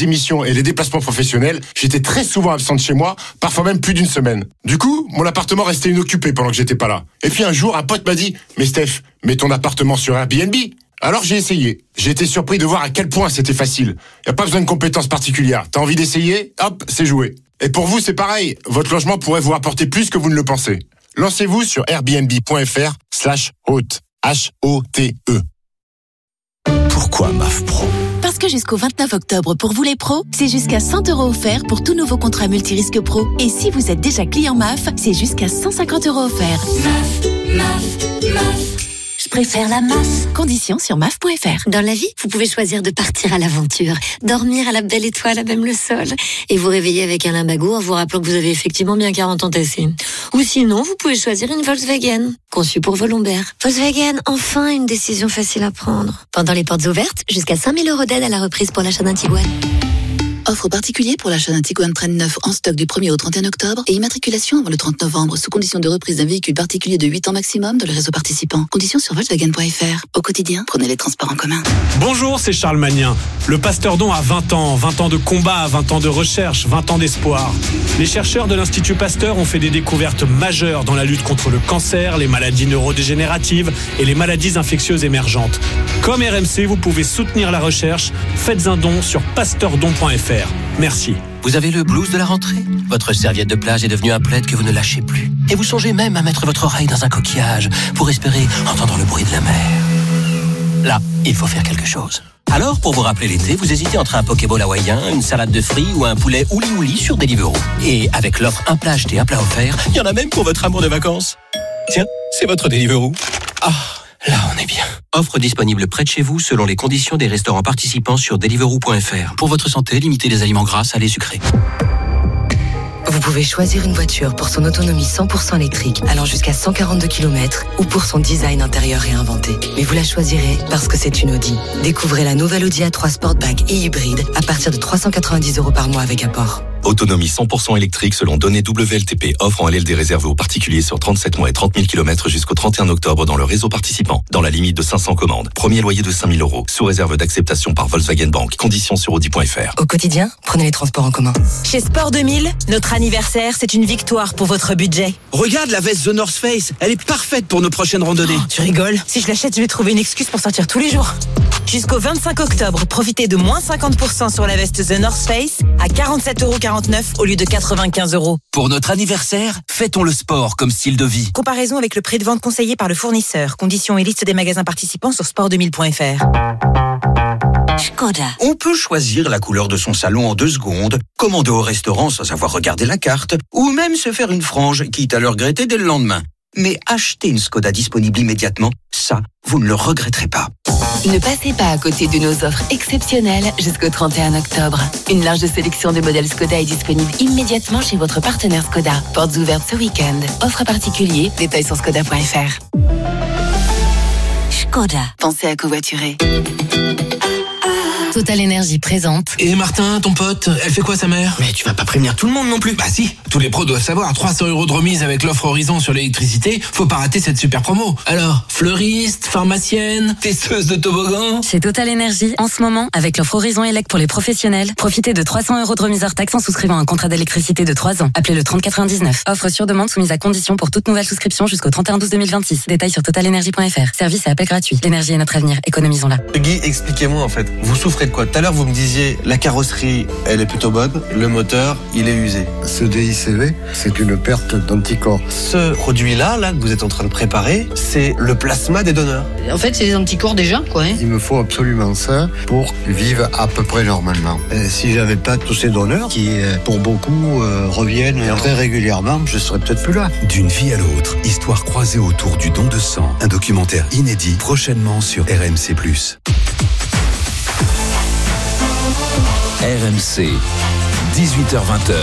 émissions et les déplacements professionnels, j'étais très souvent absent de chez moi, parfois même plus d'une semaine. Du coup, mon appartement restait inoccupé pendant que j'étais pas là. Et puis un jour, un pote m'a dit « Mais Steph, mets ton appartement sur Airbnb !» Alors j'ai essayé. J'ai été surpris de voir à quel point c'était facile. Y a pas besoin de compétences particulières. T'as envie d'essayer ? Hop, c'est joué. Et pour vous, c'est pareil. Votre logement pourrait vous rapporter plus que vous ne le pensez. Lancez-vous sur airbnb.fr/hôte. H-O-T-E. Pourquoi MAF Pro ? Parce que jusqu'au 29 octobre, pour vous les pros, c'est jusqu'à 100 € offerts pour tout nouveau contrat multirisque pro. Et si vous êtes déjà client MAF, c'est jusqu'à 150 € offerts. MAF. Je préfère la MAF. Conditions sur MAF.fr. Dans la vie, vous pouvez choisir de partir à l'aventure, dormir à la belle étoile à même le sol, et vous réveiller avec un limbago en vous rappelant que vous avez effectivement bien 40 ans tassés. Ou sinon, vous pouvez choisir une Volkswagen, conçue pour vos lombaires. Volkswagen, enfin une décision facile à prendre. Pendant les portes ouvertes, jusqu'à 5 000 € d'aide à la reprise pour l'achat d'un Tiguan. Offre particulier pour l'achat d'un Tiguan Trend 9 en stock du 1er au 31 octobre et immatriculation avant le 30 novembre sous condition de reprise d'un véhicule particulier de 8 ans maximum dans le réseau participant. Conditions sur Volkswagen.fr. Au quotidien, prenez les transports en commun. Bonjour, c'est Charles Magnin. Le Pasteur Don a 20 ans de combat, 20 ans de recherche, 20 ans d'espoir. Les chercheurs de l'Institut Pasteur ont fait des découvertes majeures dans la lutte contre le cancer, les maladies neurodégénératives et les maladies infectieuses émergentes. Comme RMC, vous pouvez soutenir la recherche. Faites un don sur pasteurdon.fr. Merci. Vous avez le blues de la rentrée ? Votre serviette de plage est devenue un plaid que vous ne lâchez plus. Et vous songez même à mettre votre oreille dans un coquillage pour espérer entendre le bruit de la mer. Là, il faut faire quelque chose. Alors, pour vous rappeler l'été, vous hésitez entre un Pokéball hawaïen, une salade de fruits ou un poulet ouli-ouli sur Deliveroo. Et avec l'offre un plat acheté, un plat offert, il y en a même pour votre amour de vacances. Tiens, c'est votre Deliveroo. Ah, là, on est bien. Offre disponible près de chez vous selon les conditions des restaurants participants sur Deliveroo.fr. Pour votre santé, limitez les aliments gras, salés, sucrés. Vous pouvez choisir une voiture pour son autonomie 100% électrique, allant jusqu'à 142 km, ou pour son design intérieur réinventé. Mais vous la choisirez parce que c'est une Audi. Découvrez la nouvelle Audi A3 Sportback et hybride à partir de 390 € par mois avec apport. Autonomie 100% électrique selon données WLTP. Offre en LLD réservée aux particuliers sur 37 mois et 30 000 km jusqu'au 31 octobre dans le réseau participant, dans la limite de 500 commandes. Premier loyer de 5 000 €, sous réserve d'acceptation par Volkswagen Bank. Conditions sur Audi.fr. Au quotidien, prenez les transports en commun. Chez Sport 2000, notre anniversaire, c'est une victoire pour votre budget. Regarde la veste The North Face, elle est parfaite pour nos prochaines randonnées. Oh, tu rigoles. Si je l'achète, je vais trouver une excuse pour sortir tous les jours. Jusqu'au 25 octobre, profitez de moins 50% sur la veste The North Face à 47,49 € au lieu de 95 €. Pour notre anniversaire, fêtons le sport comme style de vie. Comparaison avec le prix de vente conseillé par le fournisseur. Conditions et liste des magasins participants sur sport2000.fr. Škoda. On peut choisir la couleur de son salon en 2 secondes, commander au restaurant sans avoir regardé la carte, ou même se faire une frange, quitte à le regretter dès le lendemain. Mais acheter une Škoda disponible immédiatement, ça, vous ne le regretterez pas. Ne passez pas à côté de nos offres exceptionnelles jusqu'au 31 octobre. Une large sélection de modèles Škoda est disponible immédiatement chez votre partenaire Škoda. Portes ouvertes ce week-end. Offre particulier, détails sur Škoda.fr. Škoda. Pensez à covoiturer. Total Énergie présente. Et Martin, ton pote, elle fait quoi sa mère ? Mais tu vas pas prévenir tout le monde non plus. Bah si, tous les pros doivent savoir, 300 € de remise avec l'offre Horizon sur l'électricité, faut pas rater cette super promo. Alors, fleuriste, pharmacienne, testeuse de toboggan. Chez Total Énergie, en ce moment, avec l'offre Horizon Elec pour les professionnels, profitez de 300 € de remise hors taxe en souscrivant un contrat d'électricité de 3 ans. Appelez le 3099. Offre sur demande soumise à condition pour toute nouvelle souscription jusqu'au 31/12/2026. Détails sur totalenergie.fr. Service et appel gratuit. L'énergie est notre avenir, économisons-la. Guy, expliquez-moi en fait, vous souffrez de quoi ? Tout à l'heure vous me disiez la carrosserie elle est plutôt bonne, le moteur il est usé. Ce DICV, c'est une perte d'anticorps. Ce produit-là que vous êtes en train de préparer, c'est le plasma des donneurs. En fait c'est des anticorps déjà quoi. Il me faut absolument ça pour vivre à peu près normalement. Si j'avais pas tous ces donneurs qui pour beaucoup reviennent très régulièrement, je serais peut-être plus là. D'une vie à l'autre, histoire croisée autour du don de sang, un documentaire inédit prochainement sur RMC+. RMC, 18h-20h,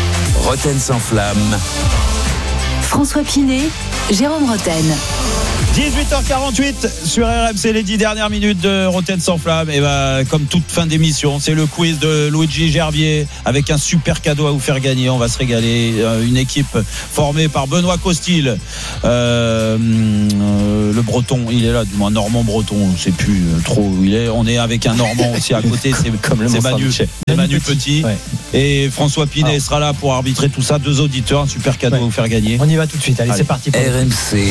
Roten sans flamme. François Pinet, Jérôme Roten. 18h48 sur RMC, les 10 dernières minutes de Rotten sans flamme. Et comme toute fin d'émission, c'est le quiz de Luigi Gervier avec un super cadeau à vous faire gagner. On va se régaler. Une équipe formée par Benoît Costil, le Breton, il est là, du moins Normand Breton, on ne sait plus trop où il est. On est avec un Normand aussi à côté, c'est Manu Petit. Ouais. Et François Pinet sera là pour arbitrer tout ça. 2 auditeurs, un super cadeau à vous faire gagner. On y va tout de suite. Allez. C'est parti. RMC.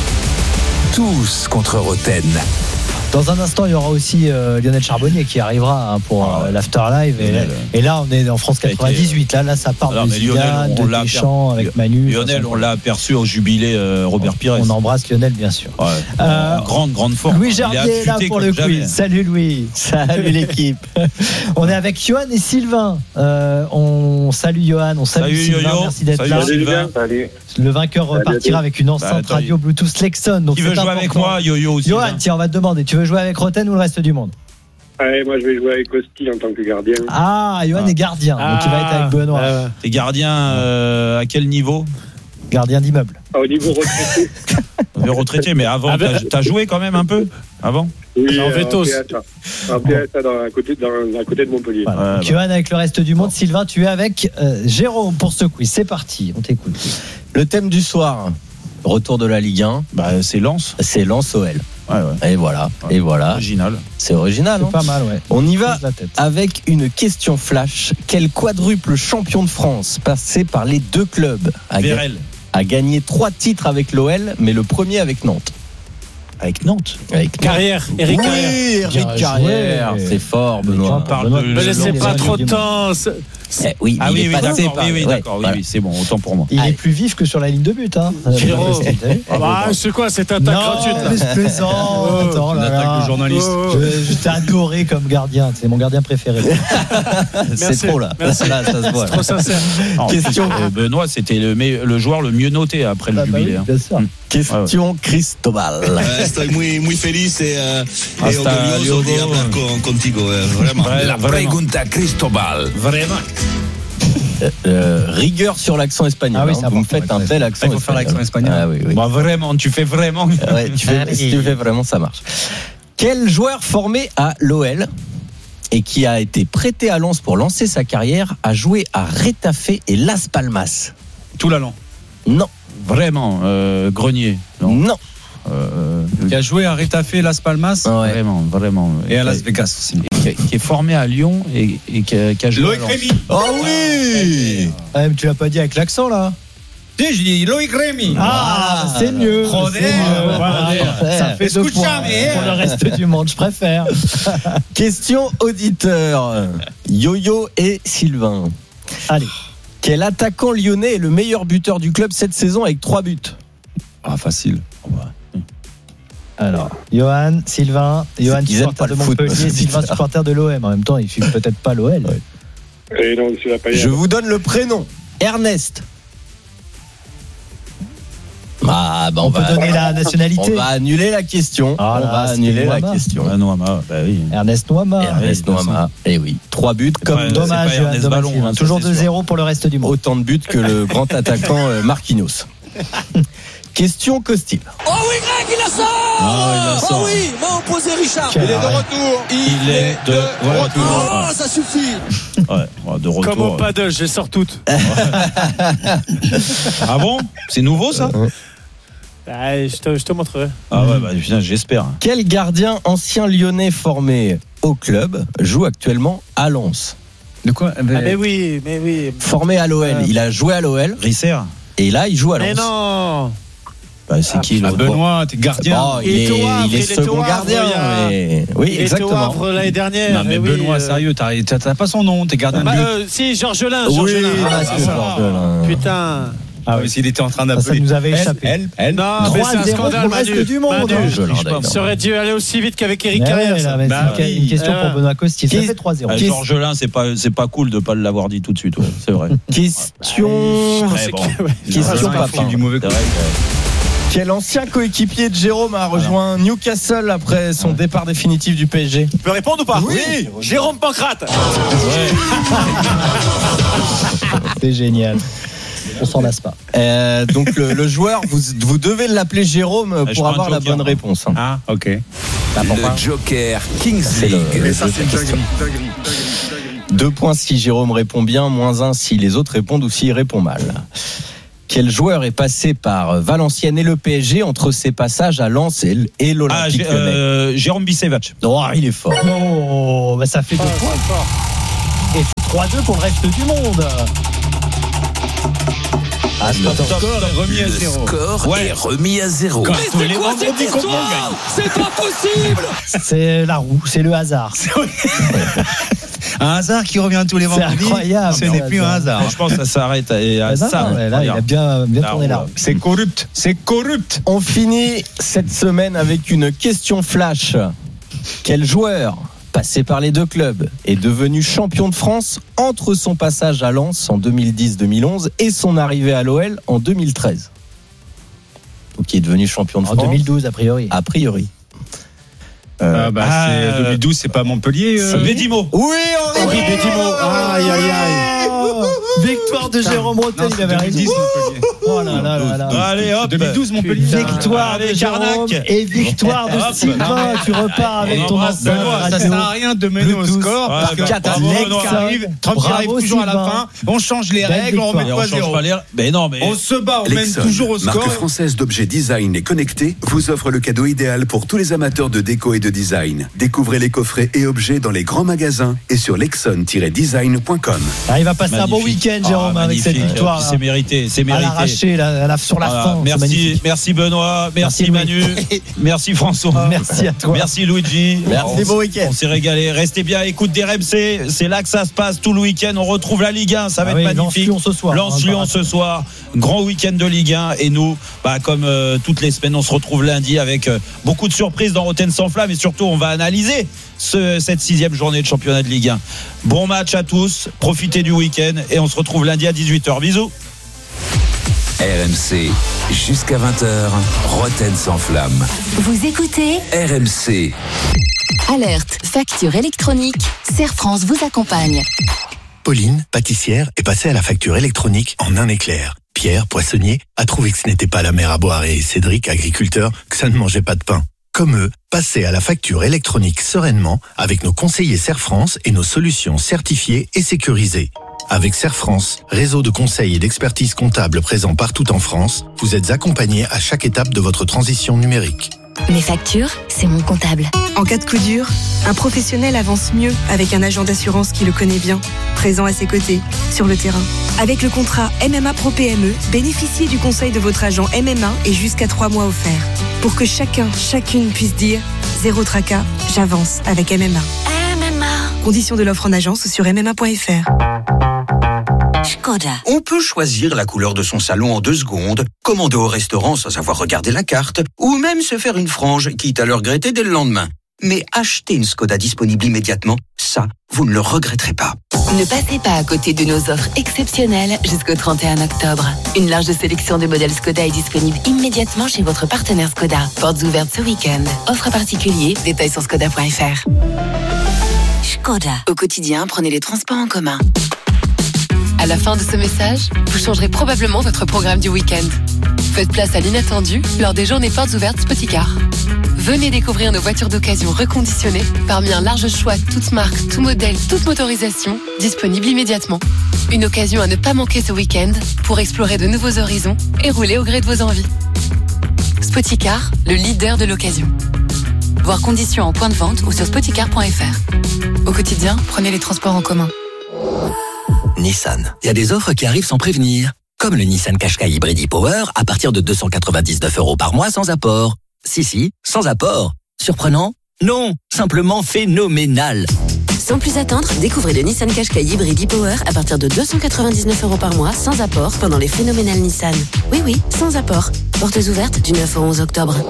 Tous contre Rotten. Dans un instant, il y aura aussi Lionel Charbonnier qui arrivera pour l'Afterlive. Et là, on est en France 98. Là, ça part de Zidane, de Deschamps avec Manu. Lionel, on l'a aperçu au jubilé Robert Pires. On embrasse Lionel, bien sûr. Ouais. Grande forme. Louis Gervier est là pour le quiz. Salut Louis. Salut l'équipe. On est avec Johan et Sylvain. On salue Johan, on salue Sylvain. Yo-yo. Merci d'être là. Salut. Le vainqueur repartira avec une enceinte radio Bluetooth Lexon. Donc qui veut jouer avec moi, Yo-yo aussi. Johan, tiens, on va te demander. Tu veux jouer avec Rotten ou le reste du monde? Allez, moi je vais jouer avec Costi en tant que gardien. Johan est gardien, donc il va être avec Benoît. T'es gardien à quel niveau? Gardien d'immeuble. Au niveau retraité. Retraité, mais avant, t'as joué quand même un peu avant? Oui, en Vétos. En PSA, à côté de Montpellier. Voilà. Johan avec le reste du monde. Sylvain, tu es avec Jérôme pour ce quiz. C'est parti, on t'écoute. Le thème du soir, retour de la Ligue 1. C'est Lens. C'est Lens OL. Ouais. Et voilà. Original. C'est original. C'est pas mal, ouais. On y va avec une question flash. Quel quadruple champion de France passé par les 2 clubs a gagné 3 titres avec l'OL, mais le premier avec Nantes? Avec Nantes. Carrière, Eric Carrière. Oui, Eric Carrière, c'est fort, Benoît. Ne laissez pas trop de temps. Oui, d'accord. Oui, c'est bon, autant pour moi. Il est plus vif que sur la ligne de but. C'est quoi cette attaque gratuite là? Je plaisante. Attaque de journaliste. Je t'ai adoré comme gardien. C'est mon gardien préféré. C'est trop là. Là, ça se voit. C'est trop sincère. Question. Benoît, c'était le joueur le mieux noté après le jubilé. Bien sûr. Question Cristobal. Estoy muy feliz y orgulloso de hablar contigo, vraiment. La pregunta Cristobal. Vraiment. Rigueur sur l'accent espagnol. Vous me faites un bel accent. Il faut faire l'accent espagnol. Oui. Vraiment, tu fais vraiment. Si tu fais vraiment, ça marche. Quel joueur formé à l'OL et qui a été prêté à Lens pour lancer sa carrière a joué à Retafe et Las Palmas? Toulalan. Non. Vraiment, Grenier. Non. Qui a joué à Retafe et Las Palmas. Vraiment. Et à Las Vegas aussi. Qui est formé à Lyon et qui a joué Loïc Rémy. Oh oui. Tu l'as pas dit avec l'accent là? Si, je dis Loïc Rémy. C'est mieux. Ça fait 2 points pour le reste du monde, je préfère. Question auditeur. Yo-yo et Sylvain. Allez. Quel attaquant lyonnais est le meilleur buteur du club cette saison avec 3 buts? Facile. Alors, Johan, Sylvain, supporter de Montpellier, Sylvain, supporter de l'OM. En même temps, il ne suit peut-être pas l'OL. Et donc, je vous donne le prénom. Ernest. On peut donner la nationalité. On va annuler la question. Ernest Noama. Et oui. 3 buts comme dommage. Toujours 2-0 pour le reste du monde. Autant de buts que le grand attaquant Marquinhos. Question Costil. Oh oui, Greg, il la sort. Oh oui, m'a opposé Richard. Il est de retour. Il est de retour. Oh, ça suffit. De retour. Comme au paddle, je les sors toutes. Ah bon? C'est nouveau ça? Je te montrerai. Putain, j'espère. Quel gardien ancien lyonnais formé au club joue actuellement à Lens? De quoi? Mais oui. Formé à l'OL. Il a joué à l'OL. Risser. Et là, il joue à Lens. Mais non. C'est qui l'autre? Benoît, t'es gardien. Il est second gardien. Oui, exactement. Il était au Havre l'année dernière. Non, mais Benoît, sérieux, t'as pas son nom, t'es gardien de but. Si, Georgelin. C'est Georgelin. Putain. S'il était en train d'appeler. Ça nous avait échappé. Non, mais c'est un scandale, Manu. Du monde. Ça aurait dû aller aussi vite qu'avec Eric Carrière. Une question pour Benoît Costil. Ça fait 3-0. Georgelin, c'est pas cool de pas l'avoir dit tout de suite. C'est vrai. Question Papin. Du mauvais coup. Quel ancien coéquipier de Jérôme a rejoint Newcastle après son départ définitif du PSG? Tu peux répondre ou pas? Oui. Jérôme Pancrate. C'est génial. On s'en lasse pas. Donc le joueur, vous devez l'appeler Jérôme pour avoir la bonne réponse. Ah, ok. Le Joker Kings League. Mais ça, c'est une dinguerie. 2 points si Jérôme répond bien, -1 si les autres répondent ou s'il répond mal. Quel joueur est passé par Valenciennes et le PSG entre ses passages à Lens et l'Olympique Lyonnais? Jérôme Bissevac. Oh, il est fort. Oh, bah ça fait 2 points. Et c'est 3-2 pour le reste du monde. Le score est remis à 0. Le score est remis à 0. Mais c'est quoi cette histoire? C'est pas possible. C'est la roue, c'est le hasard. Un hasard qui revient tous les vendredis. C'est incroyable. Ce n'est plus un hasard. Je pense que ça s'arrête à ça. Là, il a bien tourné là. C'est corrupt. On finit cette semaine avec une question flash. Quel joueur passé par les 2 clubs est devenu champion de France entre son passage à Lens en 2010-2011 et son arrivée à l'OL en 2013? Donc il est devenu champion de France en 2012 a priori. A priori. C'est 2012, c'est pas Montpellier. Bédimo. Oui, Henri Bédimo. Aïe. Victoire de Jérôme Rotel, il avait raison. Oh là là. Allez hop. 2012 Montpellier. Victoire de Jérôme et victoire de Sylvain. Tu repars avec ton enceinte. Ça sert à rien de mener au score parce que Trump arrive toujours à la fin. On change les règles, on remet pas 0. Mais non, mais on se bat, on mène toujours au score. Marque française d'objets design et connectés vous offre le cadeau idéal pour tous les amateurs de déco et de design. Découvrez les coffrets et objets dans les grands magasins et sur lexon-design.com. Il va passer un bon week-end, Jérôme, avec cette victoire. C'est mérité. À l'arraché, sur la fin. Merci Benoît, merci Manu, merci François, merci à toi, merci Luigi. Merci, bon week-end. On s'est régalé. Restez bien à l'écoute d'RMC. C'est là que ça se passe tout le week-end. On retrouve la Ligue 1, ça va être magnifique. Lens-Lyon ce soir. Grand week-end de Ligue 1. Et nous, comme toutes les semaines, on se retrouve lundi avec beaucoup de surprises dans Rotten sans flamme. Et surtout, on va analyser cette 6e journée de championnat de Ligue 1. Bon match à tous. Profitez du week-end. Et on se retrouve lundi à 18h. Bisous. RMC, jusqu'à 20h, Rotten sans flamme. Vous écoutez RMC. Alerte, facture électronique. Serre France vous accompagne. Pauline, pâtissière, est passée à la facture électronique en un éclair. Pierre, poissonnier, a trouvé que ce n'était pas la mer à boire et Cédric, agriculteur, que ça ne mangeait pas de pain. Comme eux, passez à la facture électronique sereinement avec nos conseillers Serre France et nos solutions certifiées et sécurisées. Avec Serre France, réseau de conseils et d'expertise comptable présent partout en France, vous êtes accompagnés à chaque étape de votre transition numérique. Mes factures, c'est mon comptable. En cas de coup dur, un professionnel avance mieux avec un agent d'assurance qui le connaît bien, présent à ses côtés, sur le terrain. Avec le contrat MMA Pro PME, bénéficiez du conseil de votre agent MMA et jusqu'à 3 mois offerts. Pour que chacune puisse dire « Zéro tracas, j'avance avec MMA ». Conditions de l'offre en agence sur MMA.fr. Skoda. On peut choisir la couleur de son salon en 2 secondes, commander au restaurant sans avoir regardé la carte, ou même se faire une frange, quitte à le regretter dès le lendemain. Mais acheter une Skoda disponible immédiatement, ça, vous ne le regretterez pas. Ne passez pas à côté de nos offres exceptionnelles jusqu'au 31 octobre. Une large sélection de modèles Skoda est disponible immédiatement chez votre partenaire Skoda. Portes ouvertes ce week-end. Offre à particulier, détails sur skoda.fr. Skoda. Au quotidien, prenez les transports en commun. À la fin de ce message, vous changerez probablement votre programme du week-end. Faites place à l'inattendu lors des journées portes ouvertes Spoticar. Venez découvrir nos voitures d'occasion reconditionnées parmi un large choix, toutes marques, tout modèle, toute motorisation, disponibles immédiatement. Une occasion à ne pas manquer ce week-end pour explorer de nouveaux horizons et rouler au gré de vos envies. Spoticar, le leader de l'occasion. Voir conditions en point de vente ou sur spoticar.fr. Au quotidien, prenez les transports en commun. Nissan. Il y a des offres qui arrivent sans prévenir. Comme le Nissan Qashqai Hybrid e-Power à partir de 299 € par mois sans apport. Si, sans apport. Surprenant? Non, simplement phénoménal. Sans plus attendre, découvrez le Nissan Qashqai Hybrid e-Power à partir de 299 € par mois sans apport pendant les phénoménales Nissan. Oui, sans apport. Portes ouvertes du 9 au 11 octobre.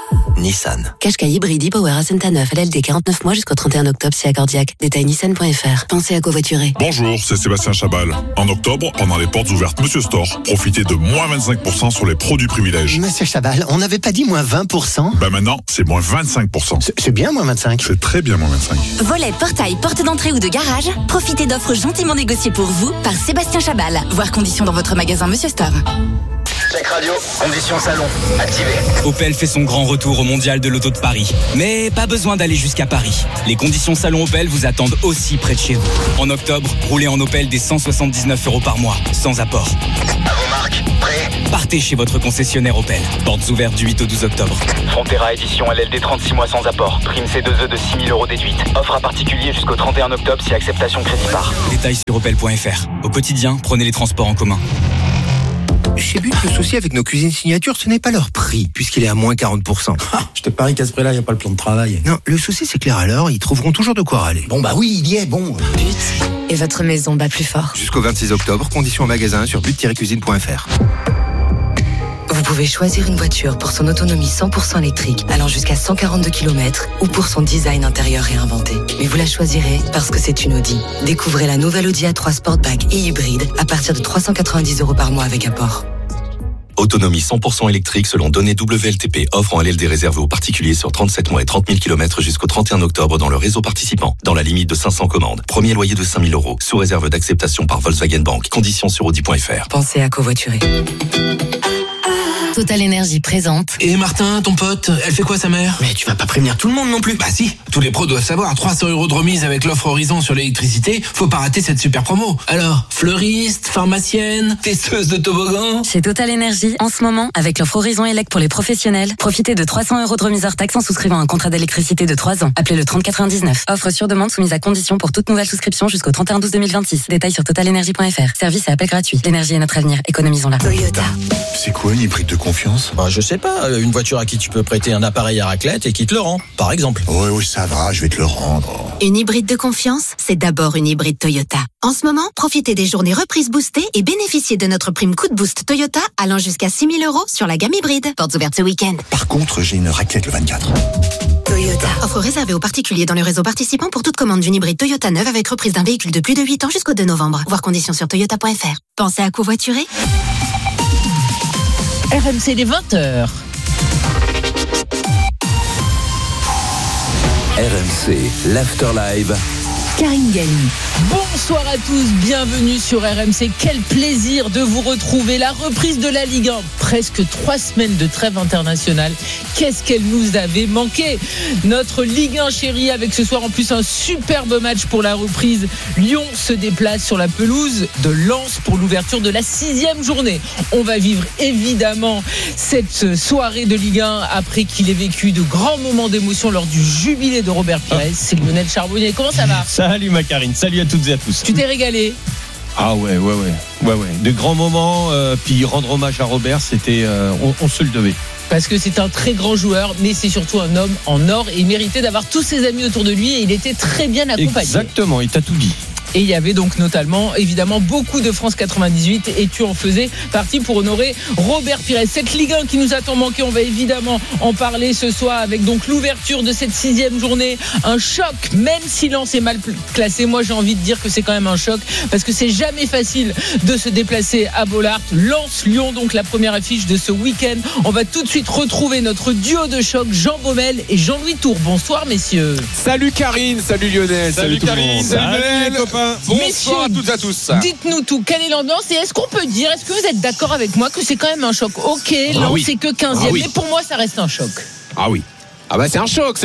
Nissan. Qashqai hybride e-Power Ascenta 9 LLD 49 mois jusqu'au 31 octobre chez Accordiac. Détail nissan.fr. Pensez à covoiturer. Bonjour, c'est Sébastien Chabal. En octobre, pendant les portes ouvertes Monsieur Store, profitez de moins 25% sur les produits privilèges. Monsieur Chabal, on n'avait pas dit moins 20%? Maintenant, c'est moins 25%. C'est bien moins 25. C'est très bien moins 25. Volets, portail, porte d'entrée ou de garage, profitez d'offres gentiment négociées pour vous par Sébastien Chabal. Voir conditions dans votre magasin Monsieur Store. Check radio, conditions salon, activé. Opel fait son grand retour au mondial de l'auto de Paris. Mais pas besoin d'aller jusqu'à Paris. Les conditions salon Opel vous attendent aussi près de chez vous. En octobre, roulez en Opel dès 179 € par mois, sans apport. À vos marques, prêt? Partez chez votre concessionnaire Opel. Portes ouvertes du 8 au 12 octobre. Frontera édition LLD 36 mois sans apport. Prime C2E de 6 000 € déduite. Offre à particulier jusqu'au 31 octobre si acceptation crédit par. Détails sur opel.fr. Au quotidien, prenez les transports en commun. Chez But, le souci avec nos cuisines signatures, ce n'est pas leur prix, puisqu'il est à moins 40%. Je te parie qu'à ce prix-là, il n'y a pas le plan de travail. Non, le souci, c'est que les râleurs, ils trouveront toujours de quoi râler. Bon, bah oui, il y est, bon. But. Et votre maison bat plus fort. Jusqu'au 26 octobre, conditions en magasin sur but-cuisine.fr. Vous pouvez choisir une voiture pour son autonomie 100% électrique, allant jusqu'à 142 km, ou pour son design intérieur réinventé. Mais vous la choisirez parce que c'est une Audi. Découvrez la nouvelle Audi A3 Sportback et hybride à partir de 390 € par mois avec apport. Autonomie 100% électrique selon données WLTP. Offre en LLD réservé aux particuliers sur 37 mois et 30 000 km jusqu'au 31 octobre dans le réseau participant. Dans la limite de 500 commandes. Premier loyer de 5 000 €. Sous réserve d'acceptation par Volkswagen Bank. Conditions sur Audi.fr. Pensez à covoiturer. Total Énergie présente. Et Martin, ton pote, elle fait quoi sa mère? Mais tu vas pas prévenir tout le monde non plus. Bah si, tous les pros doivent savoir, 300 € de remise avec l'offre Horizon sur l'électricité, faut pas rater cette super promo. Alors, fleuriste, pharmacienne, testeuse de toboggan. Chez Total Énergie, en ce moment, avec l'offre Horizon Elec pour les professionnels, profitez de 300 € de remise hors taxe en souscrivant un contrat d'électricité de 3 ans. Appelez le 3099. Offre sur demande soumise à condition pour toute nouvelle souscription jusqu'au 31/12/2026. Détails sur totalenergie.fr. Service et appel gratuit. L'énergie est notre avenir. Économisons-la. Toyota. C'est quoi une hybride de confiance? Bah, je sais pas, une voiture à qui tu peux prêter un appareil à raclette et qui te le rend, par exemple. Oui, ça va, je vais te le rendre. Une hybride de confiance, c'est d'abord une hybride Toyota. En ce moment, profitez des journées reprises boostées et bénéficiez de notre prime coup de boost Toyota allant jusqu'à 6 000 € sur la gamme hybride. Portes ouvertes ce week-end. Par contre, j'ai une raclette le 24. Toyota. Offre réservée aux particuliers dans le réseau participant pour toute commande d'une hybride Toyota neuve avec reprise d'un véhicule de plus de 8 ans jusqu'au 2 novembre. Voir conditions sur toyota.fr. Pensez à covoiturer. RMC les 20h. RMC, l'After Live. Karine Galli. Bonsoir à tous, bienvenue sur RMC. Quel plaisir de vous retrouver. La reprise de la Ligue 1, presque 3 semaines de trêve internationale. Qu'est-ce qu'elle nous avait manqué? Notre Ligue 1 chérie, avec ce soir en plus un superbe match pour la reprise. Lyon se déplace sur la pelouse de Lens pour l'ouverture de la 6e journée. On va vivre évidemment cette soirée de Ligue 1 après qu'il ait vécu de grands moments d'émotion lors du jubilé de Robert Pires. C'est Lionel Charbonnier. Comment ça va? Salut ma Karine, salut à toutes et à tous. Tu t'es régalé? Ah ouais. De grands moments, puis rendre hommage à Robert, c'était, on se le devait. Parce que c'est un très grand joueur, mais c'est surtout un homme en or et il méritait d'avoir tous ses amis autour de lui et il était très bien accompagné. Exactement, il t'a tout dit. Et il y avait donc notamment, évidemment, beaucoup de France 98 et tu en faisais partie pour honorer Robert Pires. Cette Ligue 1 qui nous a tant manqué, on va évidemment en parler ce soir avec donc l'ouverture de cette 6e journée. Un choc, même si Lens est mal classé. Moi, j'ai envie de dire que c'est quand même un choc parce que c'est jamais facile de se déplacer à Bollaert. Lens-Lyon, donc la première affiche de ce week-end. On va tout de suite retrouver notre duo de choc, Jean Baumel et Jean-Louis Tour. Bonsoir, messieurs. Salut Karine, salut Lionel, salut Karine, salut les copains. Bonsoir messieurs, à toutes et à tous. Dites-nous tout, quelle est l'ambiance et est-ce qu'on peut dire, est-ce que vous êtes d'accord avec moi que c'est quand même un choc? Ok, Lens c'est que 15e, mais pour moi ça reste un choc. Ah oui. Ah bah c'est un choc.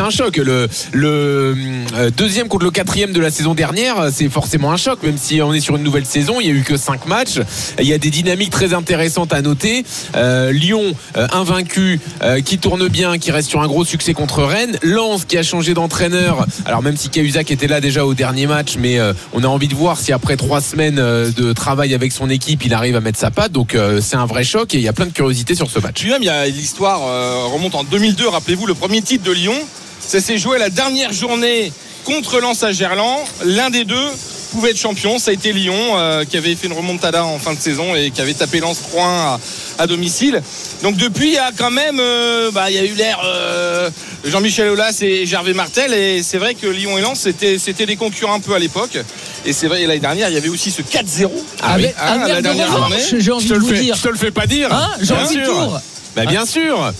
Le deuxième contre le 4e de la saison dernière, c'est forcément un choc, même si on est sur une nouvelle saison. Il n'y a eu que 5 matchs. Il y a des dynamiques très intéressantes à noter. Lyon, invaincu, qui tourne bien, qui reste sur un gros succès contre Rennes. Lens qui a changé d'entraîneur. Alors même si Cahuzac était là déjà au dernier match, mais on a envie de voir si après 3 semaines de travail avec son équipe, il arrive à mettre sa patte. Donc c'est un vrai choc et il y a plein de curiosité sur ce match. Puis même, il y a l'histoire remonte en 2002. Rappelez-vous, le premier titre de Lyon, ça s'est joué la dernière journée contre Lens à Gerland. L'un des deux pouvait être champion. Ça a été Lyon qui avait fait une remontada en fin de saison et qui avait tapé Lens 3-1 à domicile. Donc depuis, il y a quand même il y a eu l'ère Jean-Michel Aulas et Gervais Martel, et c'est vrai que Lyon et Lens c'était des concurrents un peu à l'époque, et c'est vrai, l'année dernière il y avait aussi ce 4-0 la dernière journée. J'ai envie de vous dire, je te le fais pas dire, Jean-Louis Tour. Bien sûr.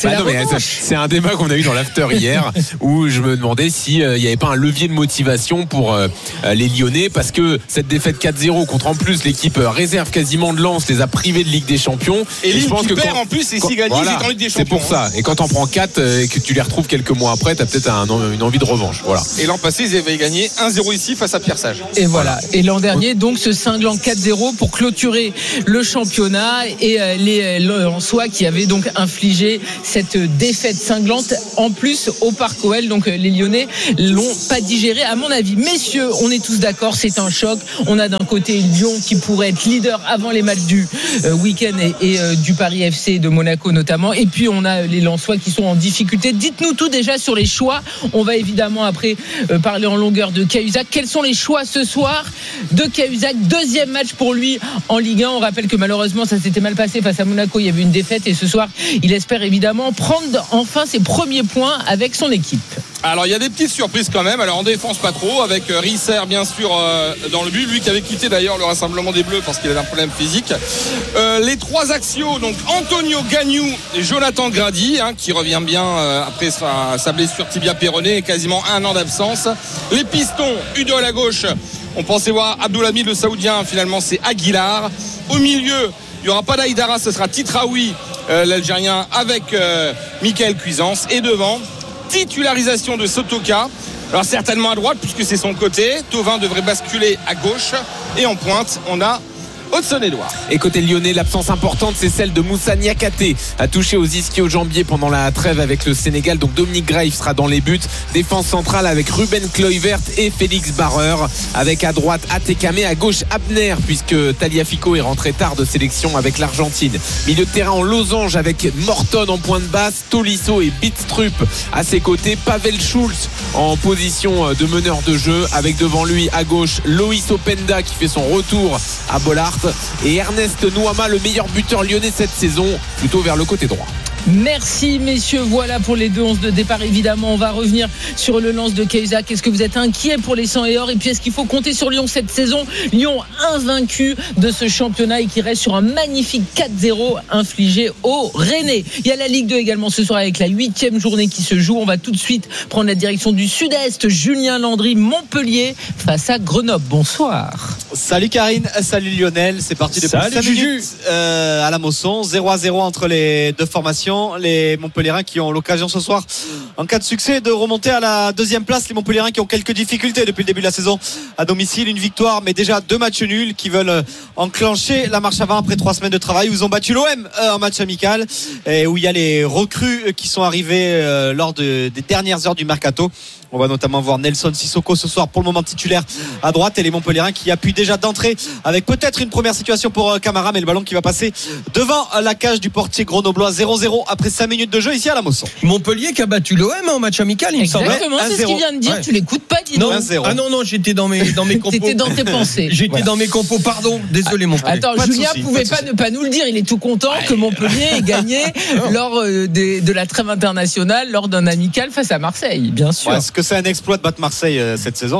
C'est un débat qu'on a eu dans l'after hier où je me demandais s'il n'y avait pas un levier de motivation pour les Lyonnais, parce que cette défaite 4-0 contre en plus l'équipe réserve quasiment de Lens les a privés de Ligue des Champions, et Lille qui perd en plus, et s'il gagne ils étaient en Ligue des Champions. C'est pour ça, et quand t'en prends 4 et que tu les retrouves quelques mois après, t'as peut-être une envie de revanche. Voilà. Et l'an passé ils avaient gagné 1-0 ici face à Pierre Sage, et voilà. Et l'an dernier donc ce cinglant 4-0 pour clôturer le championnat, et les Lensois qui avaient donc infligé cette défaite cinglante en plus au Parc OL. Donc les Lyonnais l'ont pas digéré à mon avis. Messieurs, on est tous d'accord, c'est un choc. On a d'un côté Lyon qui pourrait être leader avant les matchs du week-end et du Paris FC de Monaco notamment, et puis on a les Lensois qui sont en difficulté. Dites-nous tout déjà sur les choix. On va évidemment après parler en longueur de Cahuzac. Quels sont les choix ce soir de Cahuzac? Deuxième match pour lui en Ligue 1. On rappelle que malheureusement ça s'était mal passé face à Monaco, il y avait une défaite, et ce soir il espère évidemment prendre enfin ses premiers points avec son équipe. Alors il y a des petites surprises quand même. Alors en défense pas trop, avec Risser bien sûr dans le but, lui qui avait quitté d'ailleurs le rassemblement des Bleus parce qu'il avait un problème physique. Les trois axiaux, donc Antonio Gagnou et Jonathan Grady, qui revient bien après sa blessure tibia péroné et quasiment 1 an d'absence. Les pistons, Udol à gauche, on pensait voir Abdoulhamid le Saoudien, finalement c'est Aguilar. Au milieu, il n'y aura pas d'Aïdara, ce sera Titraoui, l'Algérien, avec Michael Cuisance. Et devant, titularisation de Sotoka. Alors certainement à droite puisque c'est son côté. Thauvin devrait basculer à gauche. Et en pointe, on a Hudson-Edouard. Et côté lyonnais, l'absence importante, c'est celle de Moussa Niakhaté, a touché aux ischio-jambiers pendant la trêve avec le Sénégal. Donc Dominique Graves sera dans les buts. Défense centrale avec Ruben Kluivert et Félix Barreur, avec à droite Atekame, à gauche Abner, puisque Tagliafico est rentré tard de sélection avec l'Argentine. Milieu de terrain en losange avec Morton en pointe basse, Tolisso et Bidstrup à ses côtés. Pavel Schulz en position de meneur de jeu, avec devant lui à gauche Loïs Openda qui fait son retour à Bollard, et Ernest Nouama, le meilleur buteur lyonnais cette saison, plutôt vers le côté droit. Merci messieurs, voilà pour les deux 11 de départ. Évidemment on va revenir sur le lance de Cahuzac. Est-ce que vous êtes inquiet pour les 100 et or, et puis est-ce qu'il faut compter sur Lyon cette saison? Lyon invaincu de ce championnat et qui reste sur un magnifique 4-0 infligé au Rennais. Il y a la Ligue 2 également ce soir avec la 8e journée qui se joue. On va tout de suite prendre la direction du sud-est. Julien Landry, Montpellier face à Grenoble. Bonsoir. Salut Karine, salut Lionel. C'est parti depuis 5 minutes à la Mosson. 0-0 entre les deux formations. Les Montpelliérains qui ont l'occasion ce soir, en cas de succès, de remonter à la deuxième place. Les Montpelliérains qui ont quelques difficultés depuis le début de la saison à domicile. Une victoire mais déjà 2 matchs nuls, qui veulent enclencher la marche avant après 3 semaines de travail, où ils ont battu l'OM en match amical, et où il y a les recrues qui sont arrivées lors des dernières heures du mercato. On va notamment voir Nelson Sissoko ce soir, pour le moment titulaire à droite, et les Montpelliérains qui appuient déjà d'entrée avec peut-être une première situation pour Camara, mais le ballon qui va passer devant la cage du portier grenoblois. 0-0 après 5 minutes de jeu ici à la Mosson. Montpellier qui a battu l'OM en match amical, il me semble. Exactement, c'est ce qu'il vient de dire. Ouais. Tu l'écoutes pas, dis donc. Non, j'étais dans mes compos. T'étais dans tes pensées. J'étais dans mes compos, pardon, désolé Montpellier. Attends, Julien pouvait pas ne pas nous le dire. Il est tout content que Montpellier ait gagné lors de la trêve internationale, lors d'un amical face à Marseille, bien sûr. Est-ce que c'est un exploit de battre Marseille cette saison?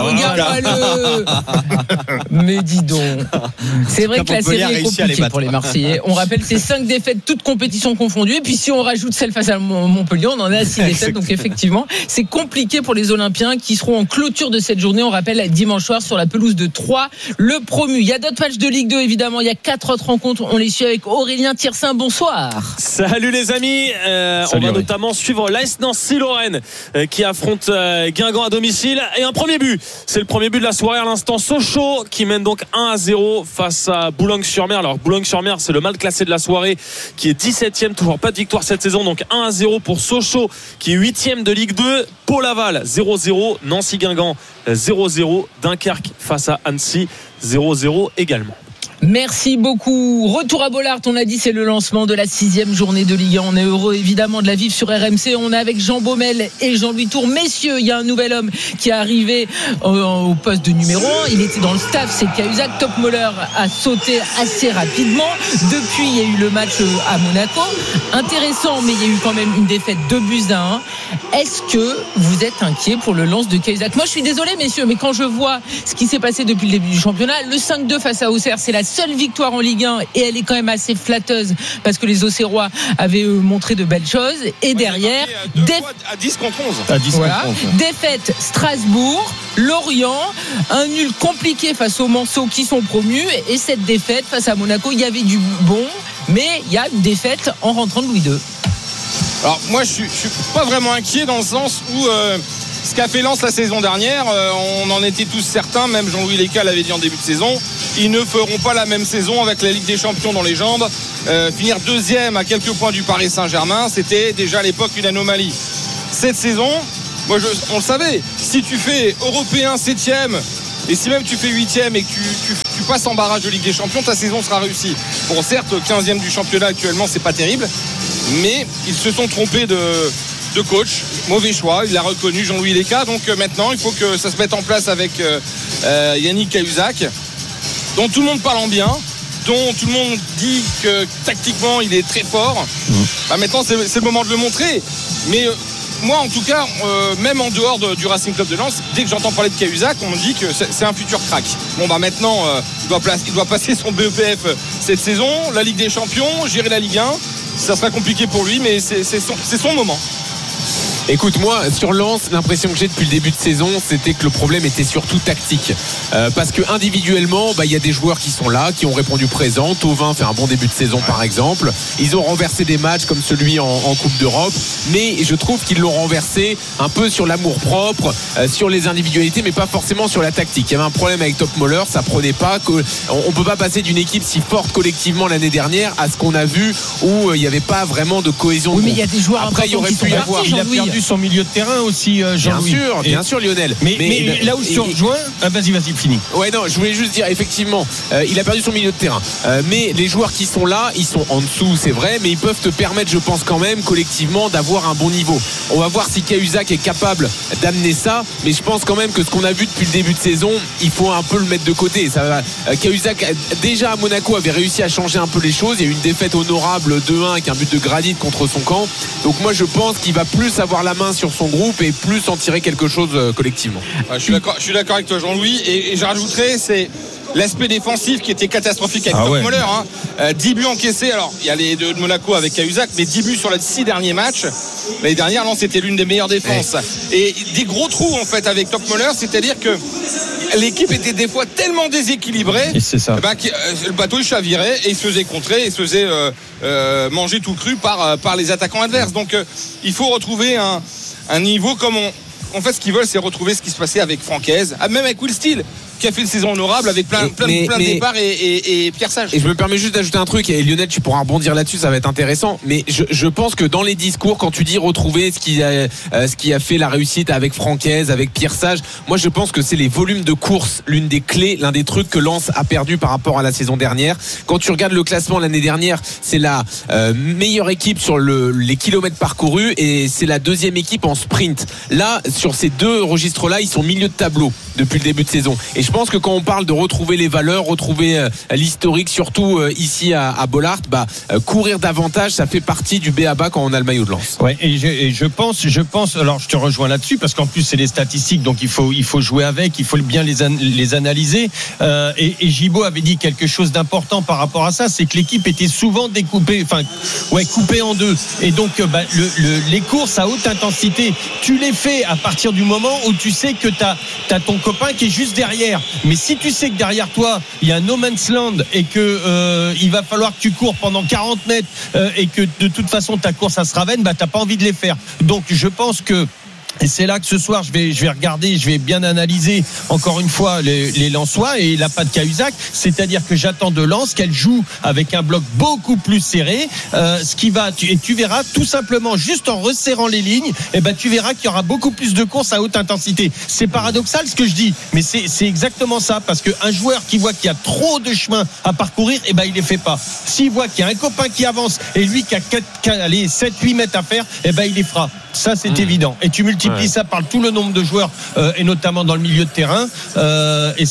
Regarde-le. Mais dis donc. C'est vrai que la série est compliquée pour les Marseillais. On rappelle, c'est 5 défaites, toutes compétitions confondues. Et puis si on rajoute celle face à Montpellier, on en est à 6 défaites. Donc effectivement, c'est compliqué pour les Olympiens qui seront en clôture de cette journée. On rappelle, dimanche soir sur la pelouse de Troyes, le promu. Il y a d'autres matchs de Ligue 2 évidemment. Il y a 4 autres rencontres. On les suit avec Aurélien Thiersin. Bonsoir. Salut les amis. On va notamment suivre l'AS Nancy-Lorraine qui affronte Guingamp à domicile, et un premier but, c'est le premier but de la soirée à l'instant. Sochaux qui mène donc 1-0 face à Boulogne-sur-Mer. Alors Boulogne-sur-Mer, c'est le mal classé de la soirée qui est 17e, toujours pas de victoire cette saison, donc 1-0 pour Sochaux qui est 8e de Ligue 2. Pau-Laval 0-0, Nancy-Guingamp 0-0, Dunkerque face à Annecy 0-0 également. Merci beaucoup. Retour à Bollaert, on a dit c'est le lancement de la 6e journée de Ligue 1. On est heureux évidemment de la vivre sur RMC. On est avec Jean Baumel et Jean-Louis Tour. Messieurs, il y a un nouvel homme qui est arrivé au poste de numéro 1. Il était dans le staff, c'est Cahuzac. Topmoller a sauté assez rapidement. Depuis, il y a eu le match à Monaco. Intéressant, mais il y a eu quand même une défaite 2-1. Est-ce que vous êtes inquiet pour le lance de Cahuzac? Moi, je suis désolé, messieurs, mais quand je vois ce qui s'est passé depuis le début du championnat, le 5-2 face à Auxerre, c'est la seule victoire en Ligue 1 et elle est quand même assez flatteuse parce que les Auxerrois avaient montré de belles choses. Et derrière, à 10 contre 11. Voilà. Défaite Strasbourg, Lorient, un nul compliqué face aux Manceaux qui sont promus, et cette défaite face à Monaco, il y avait du bon, mais il y a une défaite en rentrant de Louis II. Alors moi je suis pas vraiment inquiet dans le sens où ce qu'a fait Lens la saison dernière, on en était tous certains, même Jean-Louis Léca l'avait dit en début de saison, ils ne feront pas la même saison avec la Ligue des Champions dans les jambes. Finir deuxième à quelques points du Paris Saint-Germain, c'était déjà à l'époque une anomalie. Cette saison, on le savait, si tu fais européen 7e et si même tu fais 8e et que tu passes en barrage de Ligue des Champions, ta saison sera réussie. Bon, certes, 15e du championnat actuellement, c'est pas terrible, mais ils se sont trompés de coach, mauvais choix, il l'a reconnu Jean-Louis Léca. Donc maintenant il faut que ça se mette en place avec Yannick Cahuzac, dont tout le monde parle en bien, dont tout le monde dit que tactiquement il est très fort. Maintenant c'est le moment de le montrer, mais moi en tout cas même en dehors du Racing Club de Lens, dès que j'entends parler de Cahuzac, on me dit que c'est un futur crack. Bon maintenant il doit passer son BEPF cette saison, la Ligue des Champions, gérer la Ligue 1, ça sera compliqué pour lui, mais c'est son moment. Écoute, moi, sur Lens, l'impression que j'ai depuis le début de saison, c'était que le problème était surtout tactique. Parce que individuellement, il y a des joueurs qui sont là, qui ont répondu présent. Thauvin fait un bon début de saison, par exemple. Ils ont renversé des matchs comme celui en Coupe d'Europe. Mais je trouve qu'ils l'ont renversé un peu sur l'amour-propre, sur les individualités, mais pas forcément sur la tactique. Il y avait un problème avec Topmoller, ça prenait pas. On peut pas passer d'une équipe si forte collectivement l'année dernière à ce qu'on a vu où il n'y avait pas vraiment de cohésion. Oui, mais il y a des joueurs après, il aurait pu y avoir. Il a perdu son milieu de terrain aussi, Jean-Louis. Bien sûr, Lionel. Mais là où je te rejoins, vas-y, finis. Ouais, non, je voulais juste dire, effectivement, il a perdu son milieu de terrain. Mais les joueurs qui sont là, ils sont en dessous, c'est vrai, mais ils peuvent te permettre, je pense quand même, collectivement, d'avoir un bon niveau. On va voir si Cahuzac est capable d'amener ça, mais je pense quand même que ce qu'on a vu depuis le début de saison, il faut un peu le mettre de côté. Cahuzac, déjà à Monaco, avait réussi à changer un peu les choses. Il y a eu une défaite honorable 2-1 avec un but de Granit contre son camp. Donc moi, je pense qu'il va plus avoir la main sur son groupe et plus en tirer quelque chose collectivement. Je suis d'accord avec toi, Jean-Louis, et je rajouterais, c'est l'aspect défensif qui était catastrophique avec Topmoller. 10 buts encaissés, alors il y a les deux de Monaco avec Cahuzac, mais 10 buts sur les 6 derniers matchs. L'année dernière, c'était l'une des meilleures défenses. Et des gros trous en fait avec Topmoller, c'est-à-dire que l'équipe était des fois tellement déséquilibrée, et c'est ça. Que le bateau il chavirait et il se faisait contrer et se faisait manger tout cru par les attaquants adverses. Donc il faut retrouver un niveau comme en fait ce qu'ils veulent, c'est retrouver ce qui se passait avec Francaise, même avec Will Steele qui a fait une saison honorable avec plein de départs et Pierre Sage. Et je me permets juste d'ajouter un truc, et Lionel, tu pourras rebondir là-dessus, ça va être intéressant, mais je pense que dans les discours, quand tu dis retrouver ce qui a fait la réussite avec Francaise, avec Pierre Sage, moi je pense que c'est les volumes de course, l'une des clés, l'un des trucs que Lens a perdu par rapport à la saison dernière. Quand tu regardes le classement l'année dernière, c'est la meilleure équipe sur les kilomètres parcourus, et c'est la deuxième équipe en sprint. Là, sur ces deux registres-là, ils sont milieu de tableau depuis le début de saison. Et je pense que quand on parle de retrouver les valeurs, retrouver l'historique, surtout ici à Bollaert, courir davantage, ça fait partie du b.a.-ba quand on a le maillot de Lens. Ouais, et je pense, alors je te rejoins là-dessus, parce qu'en plus c'est les statistiques, donc il faut jouer avec, il faut bien les analyser. Et Gibaud avait dit quelque chose d'important par rapport à ça, c'est que l'équipe était souvent coupée en deux. Et donc les courses à haute intensité, tu les fais à partir du moment où tu sais que t'as ton copain qui est juste derrière. Mais si tu sais que derrière toi il y a un no man's land et que il va falloir que tu cours pendant 40 mètres et que de toute façon ta course à se ravenne, t'as pas envie de les faire. Donc je pense que Et c'est là que ce soir, je vais regarder, je vais bien analyser encore une fois les Lensois et la patte Cahuzac. C'est-à-dire que j'attends de Lens qu'elle joue avec un bloc beaucoup plus serré. Et tu verras tout simplement, juste en resserrant les lignes, tu verras qu'il y aura beaucoup plus de courses à haute intensité. C'est paradoxal ce que je dis, mais c'est exactement ça. Parce qu'un joueur qui voit qu'il y a trop de chemin à parcourir, il les fait pas. S'il voit qu'il y a un copain qui avance et lui qui a 7-8 mètres à faire, il les fera. Ça, c'est évident. Et tu multiplies ça par tout le nombre de joueurs, et notamment dans le milieu de terrain. Et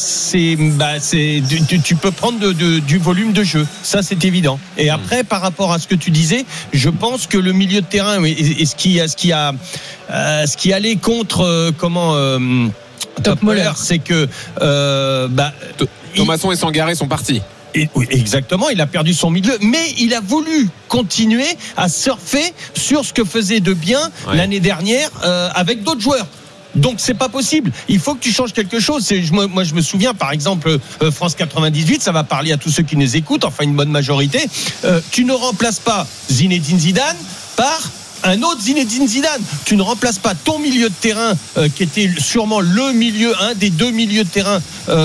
tu peux prendre du volume de jeu. Ça, c'est évident. Et après, par rapport à ce que tu disais, je pense que le milieu de terrain et ce qui allait contre Top Moller, c'est que Thomasson et Sangaré sont partis. Oui, exactement, il a perdu son milieu, mais il a voulu continuer à surfer sur ce que faisait de bien l'année dernière avec d'autres joueurs. Donc c'est pas possible. Il faut que tu changes quelque chose. Moi je me souviens par exemple France 98, ça va parler à tous ceux qui nous écoutent, enfin une bonne majorité. Tu ne remplaces pas Zinedine Zidane par un autre Zinedine Zidane. Tu ne remplaces pas ton milieu de terrain qui était sûrement un des deux milieux de terrain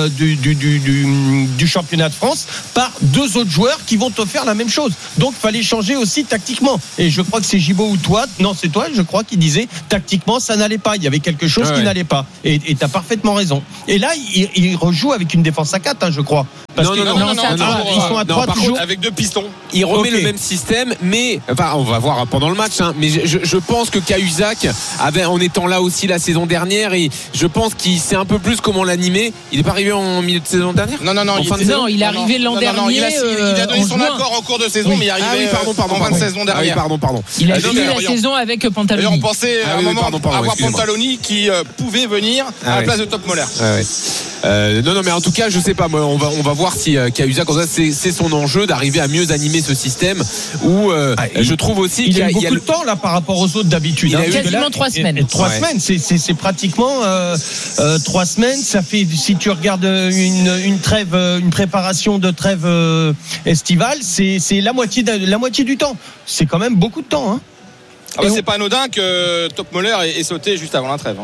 du championnat de France par deux autres joueurs qui vont te faire la même chose. Donc il fallait changer aussi tactiquement. Et je crois que c'est Gibaud ou toi, non c'est toi je crois, qui disait tactiquement ça n'allait pas. Il y avait quelque chose qui n'allait pas. Et tu as parfaitement raison. Et là il rejoue avec une défense à 4 je crois. Parce ils sont à 3 toujours. Avec 2 pistons. Il remet le même système, mais on va voir pendant le match. Mais je pense que Cahuzac avait, en étant là aussi la saison dernière, et je pense qu'il sait un peu plus comment l'animer. Il n'est pas arrivé en milieu de saison dernière. Il est arrivé l'an dernier. Il a donné son accord en cours de saison, mais il est arrivé en fin de saison dernière. Pardon. Il a fini la saison avec Pantaloni. Et on pensait à un moment avoir Pantaloni qui pouvait venir à la place de Top Moller. Non, mais en tout cas, je sais pas. Moi, on va voir si Cahuzac, c'est son enjeu d'arriver à mieux animer ce système. Où je trouve aussi qu'il y a beaucoup de temps là par rapport aux autres d'habitude. Il a eu quasiment 3 semaines. 3 semaines, c'est pratiquement 3 semaines. Ça fait, si tu regardes une trêve, une préparation de trêve estivale, c'est la moitié du temps. C'est quand même beaucoup de temps. C'est pas anodin que Top Moller ait sauté juste avant la trêve.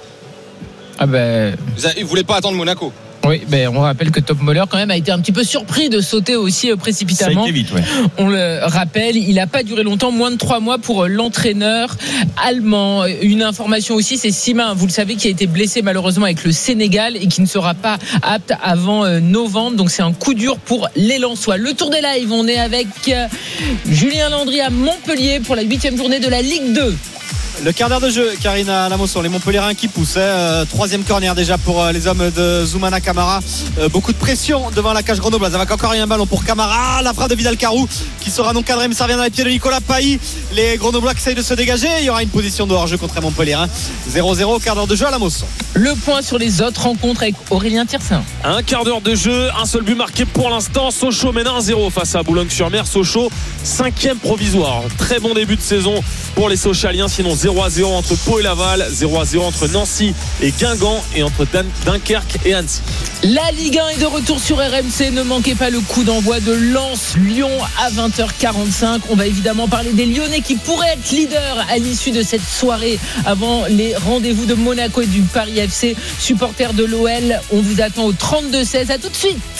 Il voulait pas attendre Monaco. Oui, on rappelle que Top Moller quand même a été un petit peu surpris de sauter aussi précipitamment. Ça a été vite, On le rappelle, il n'a pas duré longtemps, moins de 3 mois pour l'entraîneur allemand. Une information aussi, c'est Sima, vous le savez, qui a été blessé malheureusement avec le Sénégal et qui ne sera pas apte avant novembre. Donc c'est un coup dur pour les Lensois. Le tour des lives, on est avec Julien Landry à Montpellier pour la 8e journée de la Ligue 2. Le quart d'heure de jeu, Karina Lamosson, les Montpelliérains qui poussent. 3e corner déjà pour les hommes de Zoumana Camara. Beaucoup de pression devant la cage grenobloise. Avec encore un ballon pour Camara. La frappe de Vidal Carou qui sera non cadrée, mais ça revient dans les pieds de Nicolas Pailly. Les grenoblois qui essayent de se dégager. Il y aura une position de hors-jeu contre les Montpelliérains. 0-0, quart d'heure de jeu à Lamosson. Le point sur les autres rencontres avec Aurélien Tiersin. Un quart d'heure de jeu, un seul but marqué pour l'instant. Sochaux mène 1-0 face à Boulogne-sur-Mer. Sochaux, 5e provisoire. Très bon début de saison pour les Sochaliens. Sinon 0-0 entre Pau et Laval, 0-0 entre Nancy et Guingamp et entre Dunkerque et Annecy. La Ligue 1 est de retour sur RMC. Ne manquez pas le coup d'envoi de Lens-Lyon à 20h45. On va évidemment parler des Lyonnais qui pourraient être leaders à l'issue de cette soirée avant les rendez-vous de Monaco et du Paris FC. Supporters de l'OL, on vous attend au 32-16. À tout de suite.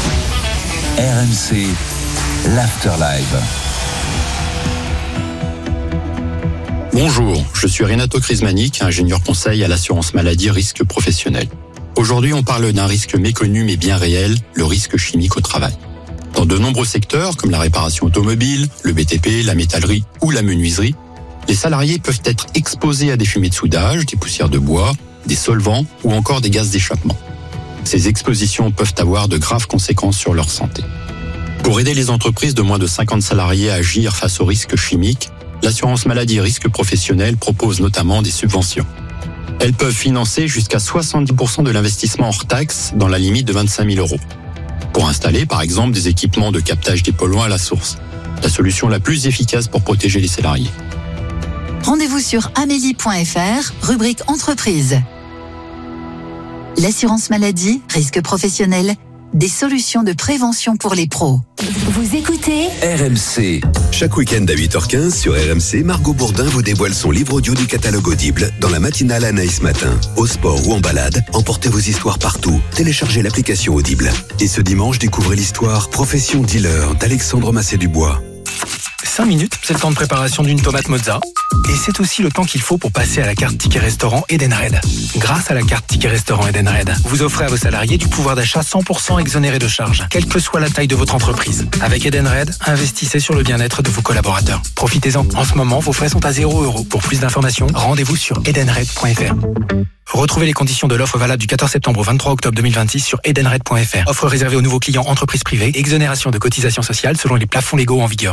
RMC, l'Afterlife. Bonjour, je suis Renato Crismanic, ingénieur conseil à l'assurance maladie risque professionnel. Aujourd'hui, on parle d'un risque méconnu mais bien réel, le risque chimique au travail. Dans de nombreux secteurs, comme la réparation automobile, le BTP, la métallerie ou la menuiserie, les salariés peuvent être exposés à des fumées de soudage, des poussières de bois, des solvants ou encore des gaz d'échappement. Ces expositions peuvent avoir de graves conséquences sur leur santé. Pour aider les entreprises de moins de 50 salariés à agir face aux risques chimiques, l'assurance maladie risque professionnel propose notamment des subventions. Elles peuvent financer jusqu'à 70% de l'investissement hors taxe dans la limite de 25 000 €. Pour installer, par exemple, des équipements de captage des polluants à la source. La solution la plus efficace pour protéger les salariés. Rendez-vous sur amélie.fr, rubrique entreprise. L'assurance maladie, risque professionnel, des solutions de prévention pour les pros. Vous écoutez RMC. Chaque week-end à 8h15 sur RMC, Margot Bourdin vous dévoile son livre audio du catalogue Audible dans la matinale Anaïs Matin. Au sport ou en balade, emportez vos histoires partout. Téléchargez l'application Audible. Et ce dimanche, découvrez l'histoire Profession dealer d'Alexandre Massé-Dubois. 5 minutes, c'est le temps de préparation d'une tomate mozza. Et c'est aussi le temps qu'il faut pour passer à la carte Ticket Restaurant Edenred. Grâce à la carte Ticket Restaurant Edenred, vous offrez à vos salariés du pouvoir d'achat 100% exonéré de charges, quelle que soit la taille de votre entreprise. Avec Edenred, investissez sur le bien-être de vos collaborateurs. Profitez-en. En ce moment, vos frais sont à 0 €. Pour plus d'informations, rendez-vous sur edenred.fr. Retrouvez les conditions de l'offre valable du 14 septembre au 23 octobre 2026 sur edenred.fr. Offre réservée aux nouveaux clients entreprises privées. Exonération de cotisations sociales selon les plafonds légaux en vigueur.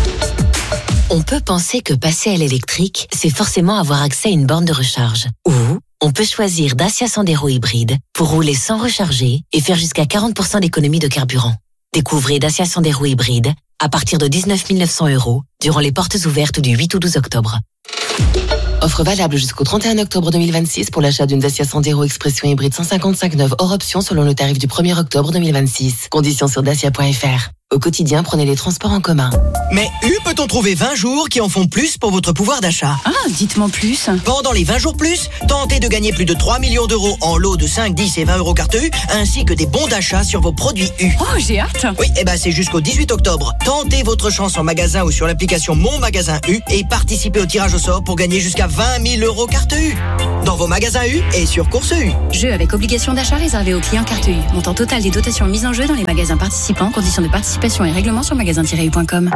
On peut penser que passer à l'électrique, c'est forcément avoir accès à une borne de recharge. Ou on peut choisir Dacia Sandero hybride pour rouler sans recharger et faire jusqu'à 40% d'économie de carburant. Découvrez Dacia Sandero hybride à partir de 19 900 € durant les portes ouvertes du 8 au 12 octobre. Offre valable jusqu'au 31 octobre 2026 pour l'achat d'une Dacia Sandero Expression hybride 155 neuve hors option selon le tarif du 1er octobre 2026. Conditions sur dacia.fr. Au quotidien, prenez les transports en commun. Mais peut-on trouver 20 jours qui en font plus pour votre pouvoir d'achat? Ah, dites-moi plus. Pendant les 20 jours plus, tentez de gagner plus de 3 millions d'euros en lots de 5, 10 et 20 € carte U, ainsi que des bons d'achat sur vos produits U. Oh, j'ai hâte. Oui, c'est jusqu'au 18 octobre. Tentez votre chance en magasin ou sur l'application Mon Magasin U et participez au tirage au sort pour gagner jusqu'à 20 000 € carte U. Dans vos magasins U et sur Course U. Jeu avec obligation d'achat réservé aux clients carte U. Montant total des dotations mises en jeu dans les magasins participants. Conditions de participation et règlements sur magasin-u.com.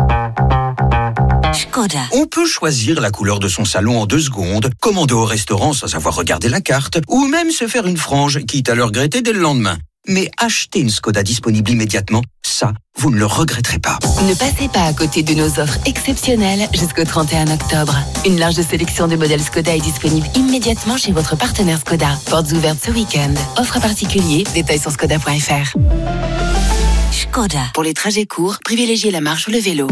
Skoda. On peut choisir la couleur de son salon en 2 secondes, commander au restaurant sans avoir regardé la carte, ou même se faire une frange, quitte à le regretter dès le lendemain. Mais acheter une Skoda disponible immédiatement, ça, vous ne le regretterez pas. Ne passez pas à côté de nos offres exceptionnelles jusqu'au 31 octobre. Une large sélection de modèles Skoda est disponible immédiatement chez votre partenaire Skoda. Portes ouvertes ce week-end. Offre à particulier, détails sur skoda.fr. Skoda. Pour les trajets courts, privilégiez la marche ou le vélo.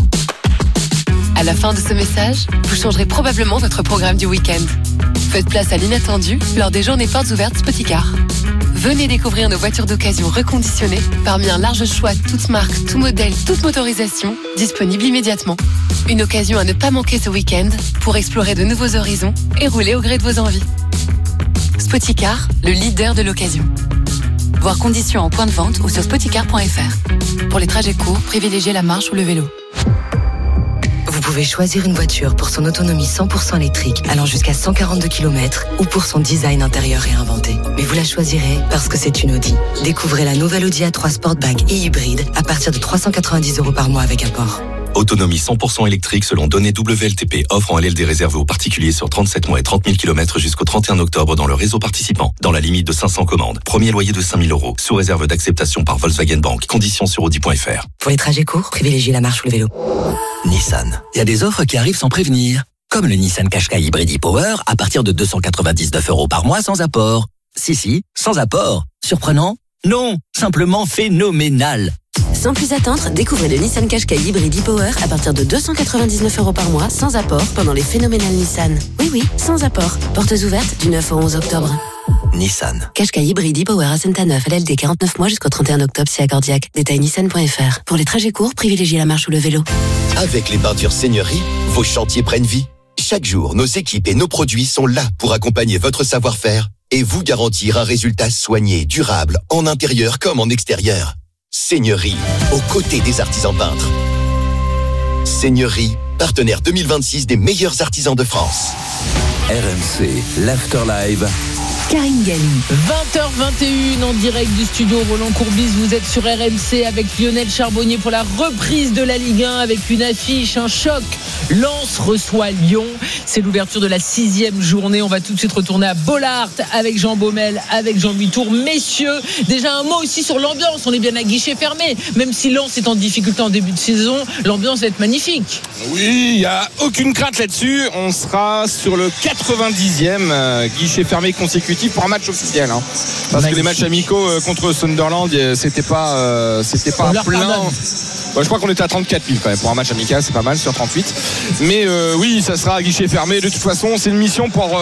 À la fin de ce message, vous changerez probablement votre programme du week-end. Faites place à l'inattendu lors des journées portes ouvertes Spoticar. Venez découvrir nos voitures d'occasion reconditionnées parmi un large choix, toutes marques, tout modèle, toute motorisation, disponibles immédiatement. Une occasion à ne pas manquer ce week-end pour explorer de nouveaux horizons et rouler au gré de vos envies. Spoticar, le leader de l'occasion. Voir conditions en point de vente ou sur spoticar.fr. Pour les trajets courts, privilégiez la marche ou le vélo. Vous pouvez choisir une voiture pour son autonomie 100% électrique allant jusqu'à 142 km ou pour son design intérieur réinventé. Mais vous la choisirez parce que c'est une Audi. Découvrez la nouvelle Audi A3 Sportback et hybride à partir de 390 € par mois avec apport. Autonomie 100% électrique selon données WLTP. Offre en LLD réservée aux particuliers sur 37 mois et 30 000 km jusqu'au 31 octobre dans le réseau participant. Dans la limite de 500 commandes. Premier loyer de 5 000 €. Sous réserve d'acceptation par Volkswagen Bank. Conditions sur Audi.fr. Pour les trajets courts, privilégiez la marche ou le vélo. Nissan. Il y a des offres qui arrivent sans prévenir. Comme le Nissan Qashqai Hybrid e-Power à partir de 299 € par mois sans apport. Si, sans apport. Surprenant? Non, simplement phénoménal. Sans plus attendre, découvrez le Nissan Qashqai Hybrid e-Power à partir de 299 € par mois sans apport pendant les phénoménales Nissan. Oui, sans apport. Portes ouvertes du 9 au 11 octobre. Nissan. Qashqai Hybrid e-Power à Saint-Neuf, LLD 49 mois jusqu'au 31 octobre si accordiaque. Détail nissan.fr. Pour les trajets courts, privilégiez la marche ou le vélo. Avec les peintures Seigneurie, vos chantiers prennent vie. Chaque jour, nos équipes et nos produits sont là pour accompagner votre savoir-faire et vous garantir un résultat soigné, durable, en intérieur comme en extérieur. Seigneurie, aux côtés des artisans peintres. Seigneurie, partenaire 2026 des meilleurs artisans de France. RMC, l'Afterlive. Karine Galli. 20h21 en direct du studio Roland Courbis. Vous êtes sur RMC avec Lionel Charbonnier pour la reprise de la Ligue 1 avec une affiche, un choc. Lens reçoit Lyon. C'est l'ouverture de la 6e journée. On va tout de suite retourner à Bollaert avec Jean Baumel, avec Jean-Louis Tour. Messieurs, déjà un mot aussi sur l'ambiance. On est bien à guichet fermé. Même si Lens est en difficulté en début de saison, l'ambiance va être magnifique. Oui, il n'y a aucune crainte là-dessus. On sera sur le 90e guichet fermé consécutif objectif pour un match officiel, hein. Parce que les matchs amicaux contre Sunderland, c'était pas plein. Je crois qu'on était à 34 000 quand même pour un match amical, c'est pas mal sur 38. Mais oui, ça sera à guichet fermé. De toute façon, c'est une mission pour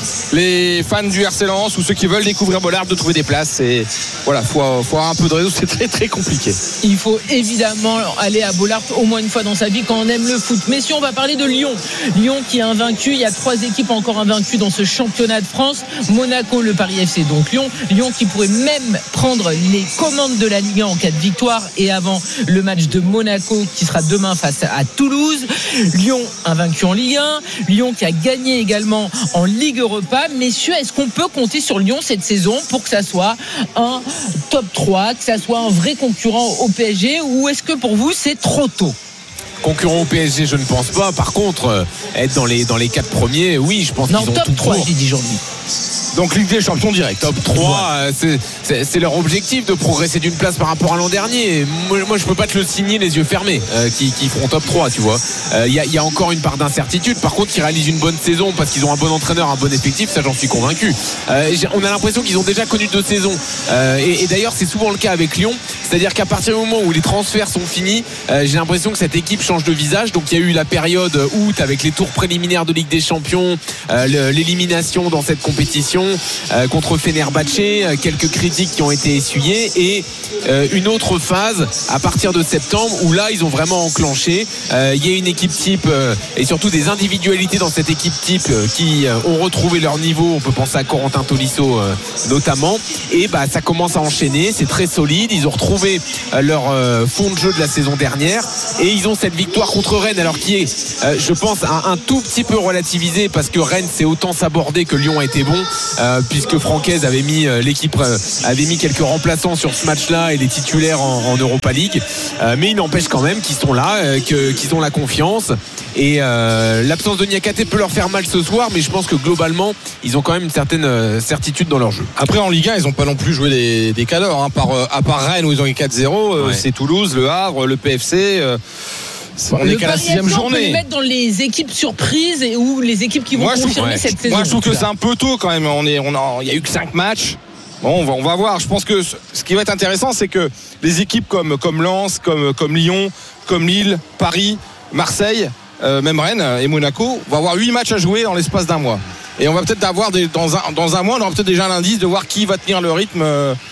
les fans du RC Lens ou ceux qui veulent découvrir Bollaert de trouver des places. Et voilà, faut avoir un peu de réseau, c'est très très compliqué. Il faut évidemment aller à Bollaert au moins une fois dans sa vie quand on aime le foot. Mais si on va parler de Lyon, Lyon qui est invaincu, il y a 3 équipes encore invaincues dans ce championnat de France. Monaco, le Paris FC, donc Lyon qui pourrait même prendre les commandes de la Ligue 1 en cas de victoire et avant le match de Monaco qui sera demain face à Toulouse. Lyon invaincu en Ligue 1, Lyon qui a gagné également en Ligue Europa. Messieurs, est-ce qu'on peut compter sur Lyon cette saison pour que ça soit un top 3, que ça soit un vrai concurrent au PSG, ou est-ce que pour vous c'est trop tôt? Concurrent au PSG, je ne pense pas. Par contre, être dans les 4 premiers, oui, je pense qu'ils ont top tout 3, pour. j'ai dit Jean-Louis. Donc Ligue des Champions direct. Top 3, c'est leur objectif de progresser d'une place par rapport à l'an dernier. Moi je peux pas te le signer les yeux fermés qui feront top 3, tu vois. Il y a encore une part d'incertitude. Par contre, qu'ils réalisent une bonne saison parce qu'ils ont un bon entraîneur, un bon effectif, ça j'en suis convaincu. On a l'impression qu'ils ont déjà connu 2 saisons. Et d'ailleurs, c'est souvent le cas avec Lyon. C'est-à-dire qu'à partir du moment où les transferts sont finis, j'ai l'impression que cette équipe change de visage. Donc il y a eu la période août avec les tours préliminaires de Ligue des Champions, l'élimination dans cette compétition contre Fenerbahçe, quelques critiques qui ont été essuyées et une autre phase à partir de septembre où là ils ont vraiment enclenché. Il y a une équipe type et surtout des individualités dans cette équipe type qui ont retrouvé leur niveau. On peut penser à Corentin Tolisso notamment, et ça commence à enchaîner, c'est très solide. Ils ont retrouvé leur fond de jeu de la saison dernière et ils ont cette victoire contre Rennes, alors qui est je pense un tout petit peu relativisé parce que Rennes c'est autant sabordé que Lyon a été bon, puisque Francaise avait mis l'équipe avait mis quelques remplaçants sur ce match-là et les titulaires en Europa League, mais il n'empêche quand même qu'ils sont là, qu'ils ont la confiance. Et l'absence de Niakhaté peut leur faire mal ce soir, mais je pense que globalement ils ont quand même une certaine certitude dans leur jeu. Après en Ligue 1 ils n'ont pas non plus joué des cadors, hein. À part Rennes où ils ont eu 4-0, c'est Toulouse, Le Havre, le PFC. On est qu'à la 6e journée. On peut les mettre dans les équipes surprises ou les équipes qui vont confirmer cette saison. Moi je trouve que c'est un peu tôt quand même. Il y a eu que 5 matchs. Bon, on va voir. Je pense que ce qui va être intéressant, c'est que les équipes comme Lens, comme Lyon, comme Lille, Paris, Marseille, même Rennes et Monaco vont avoir 8 matchs à jouer dans l'espace d'un mois. Et on va peut-être avoir dans un mois, on aura peut-être déjà un indice de voir qui va tenir le rythme.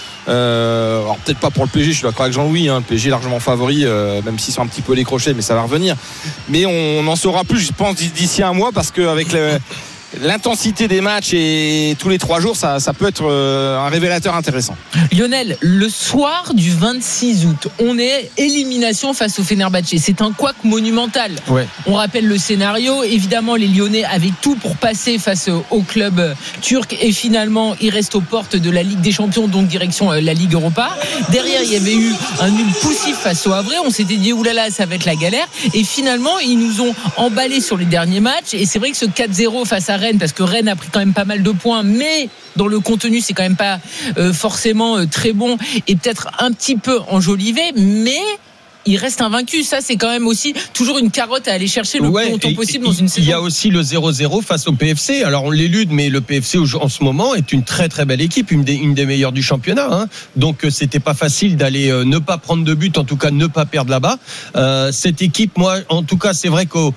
Alors peut-être pas pour le PSG, je suis d'accord avec Jean-Louis, le PSG est largement favori, même s'ils sont un petit peu les crochets, mais ça va revenir. Mais on en saura plus, je pense, d'ici un mois, parce qu'avec l'intensité des matchs et tous les 3 jours, ça peut être un révélateur intéressant. Lionel, le soir du 26 août, on est élimination face au Fenerbahçe. C'est un couac monumental. Ouais. On rappelle le scénario. Évidemment, les Lyonnais avaient tout pour passer face au club turc et finalement, ils restent aux portes de la Ligue des Champions, donc direction la Ligue Europa. Derrière, il y avait eu un nul poussif face au Havre. On s'était dit, oulala, ça va être la galère. Et finalement, ils nous ont emballés sur les derniers matchs. Et c'est vrai que ce 4-0 face à Rennes, parce que Rennes a pris quand même pas mal de points, mais dans le contenu c'est quand même pas forcément très bon et peut-être un petit peu enjolivé, mais il reste invaincu. Ça c'est quand même aussi toujours une carotte à aller chercher le plus longtemps possible dans une saison. Il y a aussi le 0-0 face au PFC. Alors on l'élude, mais le PFC en ce moment est une très très belle équipe, une des meilleures du championnat, hein. Donc c'était pas facile d'aller ne pas prendre de but, en tout cas ne pas perdre là-bas. Cette équipe, moi en tout cas c'est vrai qu'au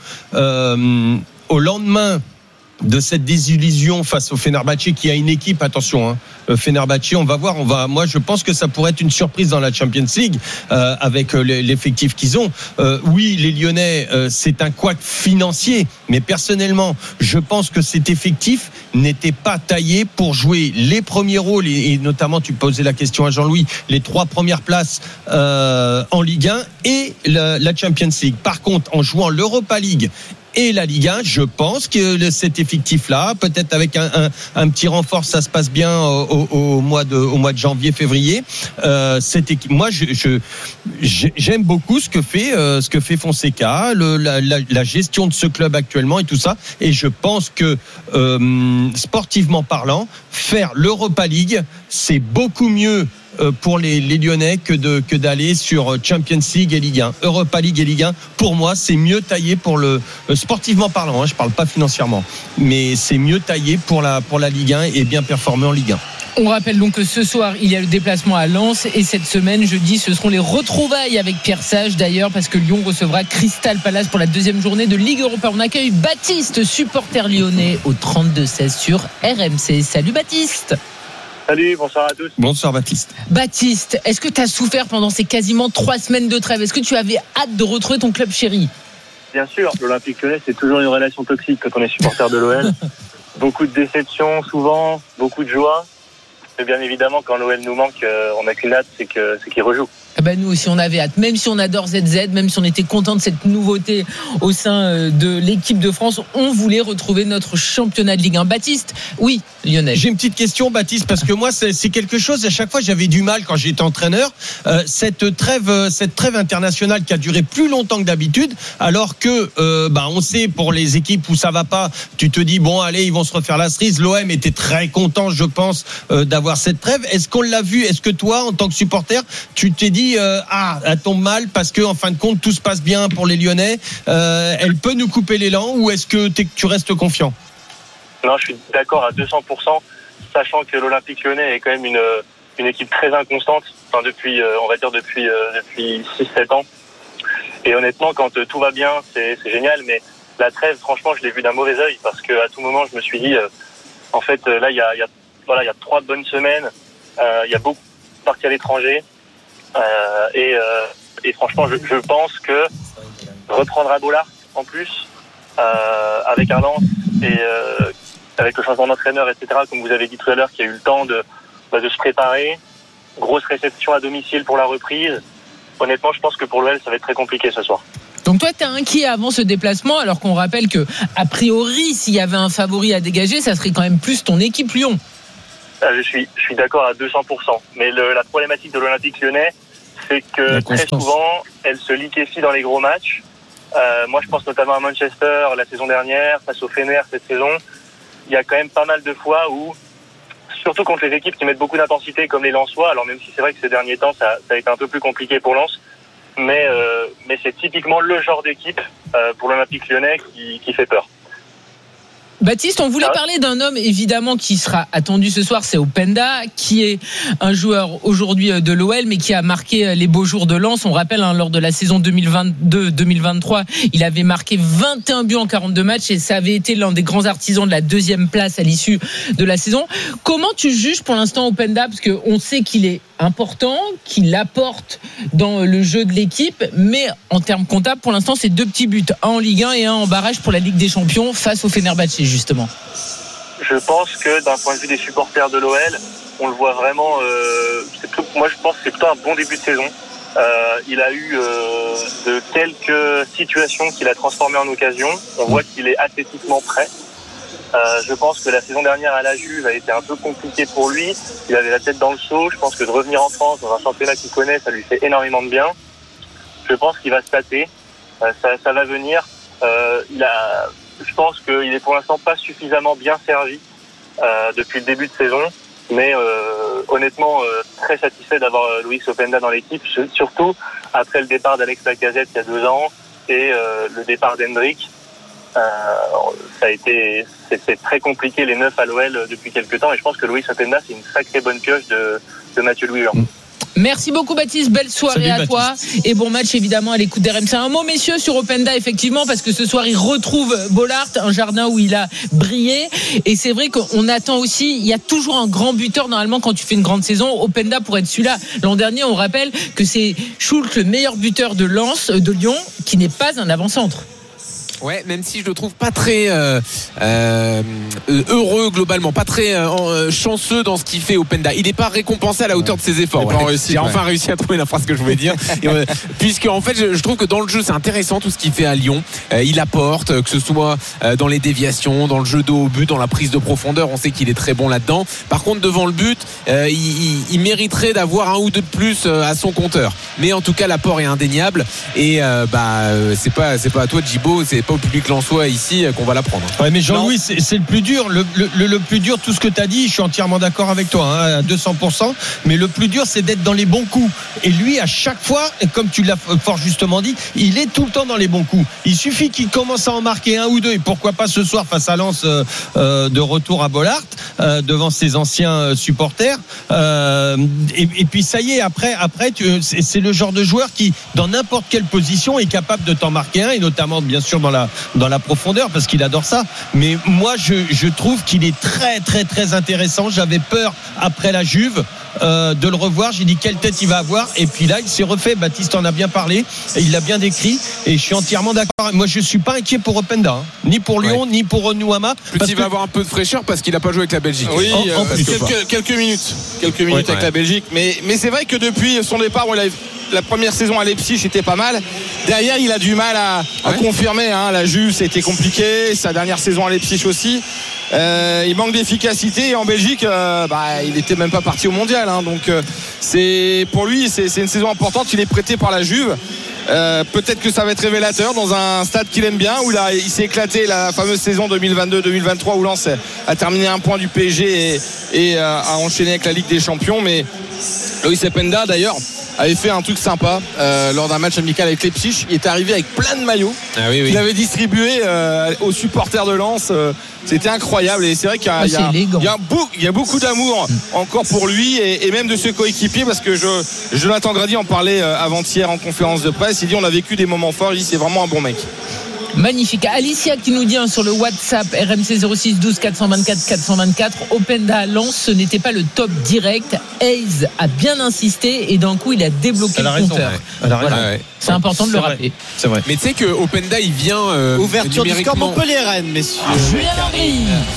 lendemain de cette désillusion face au Fenerbahçe, qui a une équipe, attention, Fenerbahçe, on va voir, moi je pense que ça pourrait être une surprise dans la Champions League avec l'effectif qu'ils ont. Oui, les Lyonnais, c'est un couac financier, mais personnellement, je pense que cet effectif n'était pas taillé pour jouer les premiers rôles et notamment, tu posais la question à Jean-Louis, les 3 premières places en Ligue 1 et la Champions League. Par contre, en jouant l'Europa League et la Ligue 1, je pense que cet effectif-là, peut-être avec un petit renfort, ça se passe bien au mois de janvier, février. Cette équipe, moi, j'aime beaucoup ce que fait Fonseca, la gestion de ce club actuellement et tout ça. Et je pense que sportivement parlant, faire l'Europa League, c'est beaucoup mieux pour les Lyonnais que d'aller sur Champions League et Ligue 1. Europa League et Ligue 1, pour moi, c'est mieux taillé pour le sportivement parlant. Je parle pas financièrement, mais c'est mieux taillé pour la Ligue 1 et bien performé en Ligue 1. On rappelle donc que ce soir, il y a le déplacement à Lens et cette semaine, jeudi, ce seront les retrouvailles avec Pierre Sage d'ailleurs parce que Lyon recevra Crystal Palace pour la deuxième journée de Ligue Europa. On accueille Baptiste, supporter lyonnais au 32-16 sur RMC. Salut Baptiste. Salut, bonsoir à tous. Bonsoir Baptiste. Baptiste, est-ce que tu as souffert pendant ces quasiment 3 semaines de trêve ? Est-ce que tu avais hâte de retrouver ton club chéri ? Bien sûr, l'Olympique Lyonnais, c'est toujours une relation toxique quand on est supporter de l'OL. Beaucoup de déceptions souvent, beaucoup de joie. Et bien évidemment, quand l'OL nous manque, on n'a qu'une hâte, c'est qu'il rejoue. Nous aussi on avait hâte, même si on adore ZZ, même si on était content de cette nouveauté au sein de l'équipe de France, on voulait retrouver notre championnat de Ligue 1. Baptiste, oui, Lionel. J'ai une petite question Baptiste, parce que moi c'est quelque chose, à chaque fois j'avais du mal quand j'étais entraîneur, cette trêve internationale qui a duré plus longtemps que d'habitude, alors que on sait pour les équipes où ça va pas, tu te dis bon allez ils vont se refaire la cerise. L'OM était très content je pense d'avoir cette trêve. Est-ce qu'on l'a vu ? Est-ce que toi en tant que supporter tu t'es dit elle tombe mal parce que en fin de compte tout se passe bien pour les Lyonnais, elle peut nous couper l'élan, ou est-ce que tu restes confiant ? Non, je suis d'accord à 200%, sachant que l'Olympique Lyonnais est quand même une équipe très inconstante, depuis 6-7 ans. Et honnêtement, quand tout va bien, c'est génial, mais la trêve, franchement, je l'ai vue d'un mauvais œil parce qu'à tout moment, je me suis dit, en fait, là, il y a 3 bonnes semaines, il y a beaucoup partis à l'étranger. Et franchement, je pense que reprendre à Bollard en plus, avec un Lens et avec le changement d'entraîneur, etc., comme vous avez dit tout à l'heure, qui a eu le temps de se préparer, grosse réception à domicile pour la reprise. Honnêtement, je pense que pour l'OL, ça va être très compliqué ce soir. Donc toi, t'es inquiet avant ce déplacement, alors qu'on rappelle que, a priori, s'il y avait un favori à dégager, ça serait quand même plus ton équipe Lyon. Je suis d'accord à 200%. Mais la problématique de l'Olympique Lyonnais, c'est que très souvent, elle se liquéfie dans les gros matchs. Moi, je pense notamment à Manchester la saison dernière, face au Fener cette saison. Il y a quand même pas mal de fois où, surtout contre les équipes qui mettent beaucoup d'intensité comme les Lensois, alors même si c'est vrai que ces derniers temps, ça a été un peu plus compliqué pour Lens, mais c'est typiquement le genre d'équipe pour l'Olympique Lyonnais qui fait peur. Baptiste, on voulait parler d'un homme évidemment qui sera attendu ce soir, c'est Openda, qui est un joueur aujourd'hui de l'OL mais qui a marqué les beaux jours de Lens. On rappelle lors de la saison 2022-2023, il avait marqué 21 buts en 42 matchs et ça avait été l'un des grands artisans de la 2e place à l'issue de la saison. Comment tu juges pour l'instant Openda, parce qu'on sait qu'il est important, qu'il apporte dans le jeu de l'équipe, mais en termes comptables pour l'instant c'est 2 petits buts, un en Ligue 1 et un en barrage pour la Ligue des Champions face au Fenerbahçe justement. Je pense que d'un point de vue des supporters de l'OL, on le voit vraiment, moi je pense que c'est plutôt un bon début de saison. Il a eu de quelques situations qu'il a transformées en occasions. On voit qu'il est athlétiquement prêt. Je pense que la saison dernière à la Juve a été un peu compliquée pour lui. Il avait la tête dans le seau. Je pense que de revenir en France dans un championnat qu'il connaît, ça lui fait énormément de bien. Je pense qu'il va se tâter. Ça va venir. Je pense qu'il est pour l'instant pas suffisamment bien servi depuis le début de saison. Mais honnêtement, très satisfait d'avoir Luis Openda dans l'équipe, surtout après le départ d'Alex Lacazette il y a 2 ans et le départ d'Hendrick. C'est très compliqué les neufs à l'OL depuis quelques temps et je pense que Luis Openda c'est une sacrée bonne pioche de Mathieu Louis. Merci beaucoup Baptiste, belle soirée. Salut, à toi et bon match évidemment à l'écoute d'RMC. Un mot messieurs sur Openda effectivement parce que ce soir il retrouve Bollard, un jardin où il a brillé et c'est vrai qu'on attend aussi, il y a toujours un grand buteur normalement quand tu fais une grande saison. Openda pour être celui-là. L'an dernier on rappelle que c'est Schultz le meilleur buteur de Lyon qui n'est pas un avant-centre. Ouais, même si je le trouve pas très heureux globalement, pas très chanceux dans ce qu'il fait Openda. Il n'est pas récompensé à la hauteur de ses efforts. J'ai enfin réussi à trouver la phrase que je voulais dire. Puisque en fait, je trouve que dans le jeu, c'est intéressant tout ce qu'il fait à Lyon. Il apporte, que ce soit dans les déviations, dans le jeu de haut but, dans la prise de profondeur. On sait qu'il est très bon là-dedans. Par contre, devant le but, il mériterait d'avoir 1 ou 2 de plus à son compteur. Mais en tout cas, l'apport est indéniable. Et c'est pas à toi, Djibo, c'est pas pas au public lensois ici qu'on va la prendre. Ouais, mais Jean-Louis, c'est le plus dur. Le plus dur, tout ce que tu as dit, je suis entièrement d'accord avec toi, à 200%. Mais le plus dur, c'est d'être dans les bons coups. Et lui, à chaque fois, comme tu l'as fort justement dit, il est tout le temps dans les bons coups. Il suffit qu'il commence à en marquer un ou deux. Et pourquoi pas ce soir face à Lens, de retour à Bollaert, devant ses anciens supporters. Et puis ça y est, après c'est le genre de joueur qui, dans n'importe quelle position, est capable de t'en marquer un, et notamment bien sûr dans la profondeur, parce qu'il adore ça. Mais moi je trouve qu'il est très très très intéressant. J'avais peur après la Juve de le revoir. J'ai dit quelle tête il va avoir, et puis là il s'est refait. Baptiste en a bien parlé et il l'a bien décrit, et je suis entièrement d'accord. Moi je suis pas inquiet pour Openda, ni pour Lyon, ni pour Nuama. Il va avoir un peu de fraîcheur parce qu'il a pas joué avec la Belgique. Oui, quelques minutes avec la Belgique, mais c'est vrai que depuis son départ, la première saison à Leipzig était pas mal. Derrière, il a du mal à confirmer. La Juve, c'était compliqué. Sa dernière saison à Leipzig aussi. Il manque d'efficacité. Et en Belgique, il n'était même pas parti au mondial. Donc, pour lui, c'est une saison importante. Il est prêté par la Juve. Peut-être que ça va être révélateur dans un stade qu'il aime bien, où il s'est éclaté la fameuse saison 2022-2023 où Lens a terminé un point du PSG et a enchaîné avec la Ligue des Champions. Mais Loïs Openda d'ailleurs avait fait un truc sympa lors d'un match amical avec Leipzig. Il était arrivé avec plein de maillots qu'il avait distribué aux supporters de Lens. C'était incroyable, et c'est vrai qu'il y a beaucoup d'amour encore pour lui, et même de ses coéquipiers, parce que Jonathan Grady en parlait avant-hier en conférence de presse. Il dit on a vécu des moments forts. Il dit c'est vraiment un bon mec. Magnifique. Alicia qui nous dit sur le WhatsApp RMC 06 12 424 424, Openda à Lens, ce n'était pas le top direct. Hayes a bien insisté et d'un coup il a débloqué le compteur. Voilà. C'est important de le rappeler. C'est vrai. Mais tu sais que Openda il vient ouverture du score Montpellier-Rennes, messieurs. Julien Landry.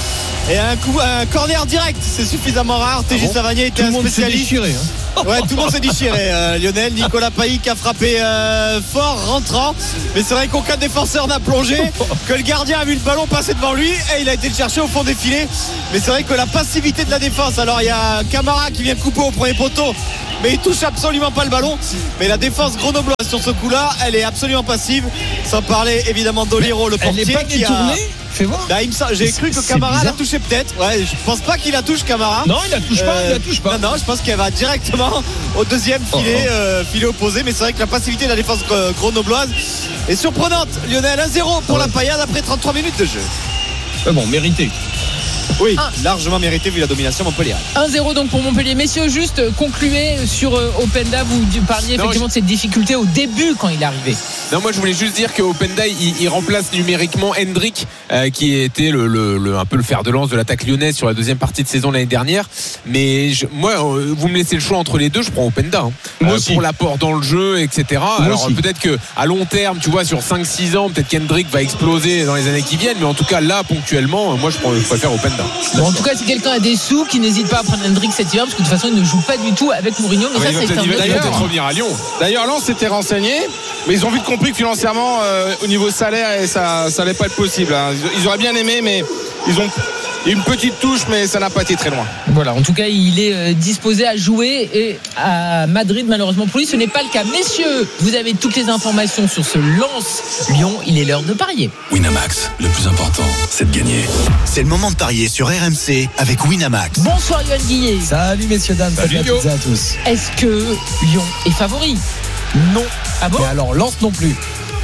Et un corner direct, c'est suffisamment rare. TJ Savanier était un spécialiste. Ouais, tout le monde s'est déchiré. Lionel, Nicolas Pailly a frappé fort, rentrant. Mais c'est vrai qu'aucun défenseur n'a plongé, que le gardien a vu le ballon passer devant lui et il a été le chercher au fond des filets. Mais c'est vrai que la passivité de la défense, alors il y a Camara qui vient couper au premier poteau, mais il touche absolument pas le ballon. Mais la défense grenobloise sur ce coup-là, elle est absolument passive. Sans parler évidemment d'Oliro, le portier, elle n'est pas détournée. Fais voir. J'ai cru que Camara l'a touché peut-être. Ouais, je pense pas qu'il la touche, Camara. Non, il la touche pas. Non, je pense qu'elle va directement au deuxième filet opposé. Mais c'est vrai que la passivité de la défense grenobloise est surprenante. Lionel, 1-0 pour la Paillade après 33 minutes de jeu. Bon, mérité. Oui, largement mérité vu la domination Montpellier. 1-0 donc pour Montpellier. Messieurs, juste concluez sur Openda. Vous parliez effectivement de cette difficulté au début quand il est arrivé. Non, moi je voulais juste dire que Openda il remplace numériquement Hendrick qui était un peu le fer de lance de l'attaque lyonnaise sur la deuxième partie de saison l'année dernière. Mais moi, vous me laissez le choix entre les deux, je prends Openda pour l'apport dans le jeu, etc. Alors peut-être qu'à long terme, tu vois, sur 5-6 ans, peut-être qu'Hendrick va exploser dans les années qui viennent. Mais en tout cas là, ponctuellement, moi je préfère Openda. Bon, en tout cas, si quelqu'un a des sous, qui n'hésite pas à prendre Hendrick cet hiver, parce que de toute façon il ne joue pas du tout avec Mourinho. Mais ça c'est peut-être revenir à Lyon. D'ailleurs, Lens s'était renseigné, mais ils ont vite compris que financièrement, au niveau salaire, ça n'allait pas être possible. Ils auraient bien aimé, mais ils ont une petite touche, mais ça n'a pas été très loin. Voilà, en tout cas, il est disposé à jouer, et à Madrid, malheureusement pour lui, ce n'est pas le cas. Messieurs, vous avez toutes les informations sur ce Lens-Lyon. Il est l'heure de parier. Winamax, le plus important, c'est de gagner. C'est le moment de parier sur RMC avec Winamax. Bonsoir Yoann Guillet. Salut messieurs, dames, salut à toutes et à tous. Est-ce que Lyon est favori? Non. Ah bon? Mais alors Lens non plus.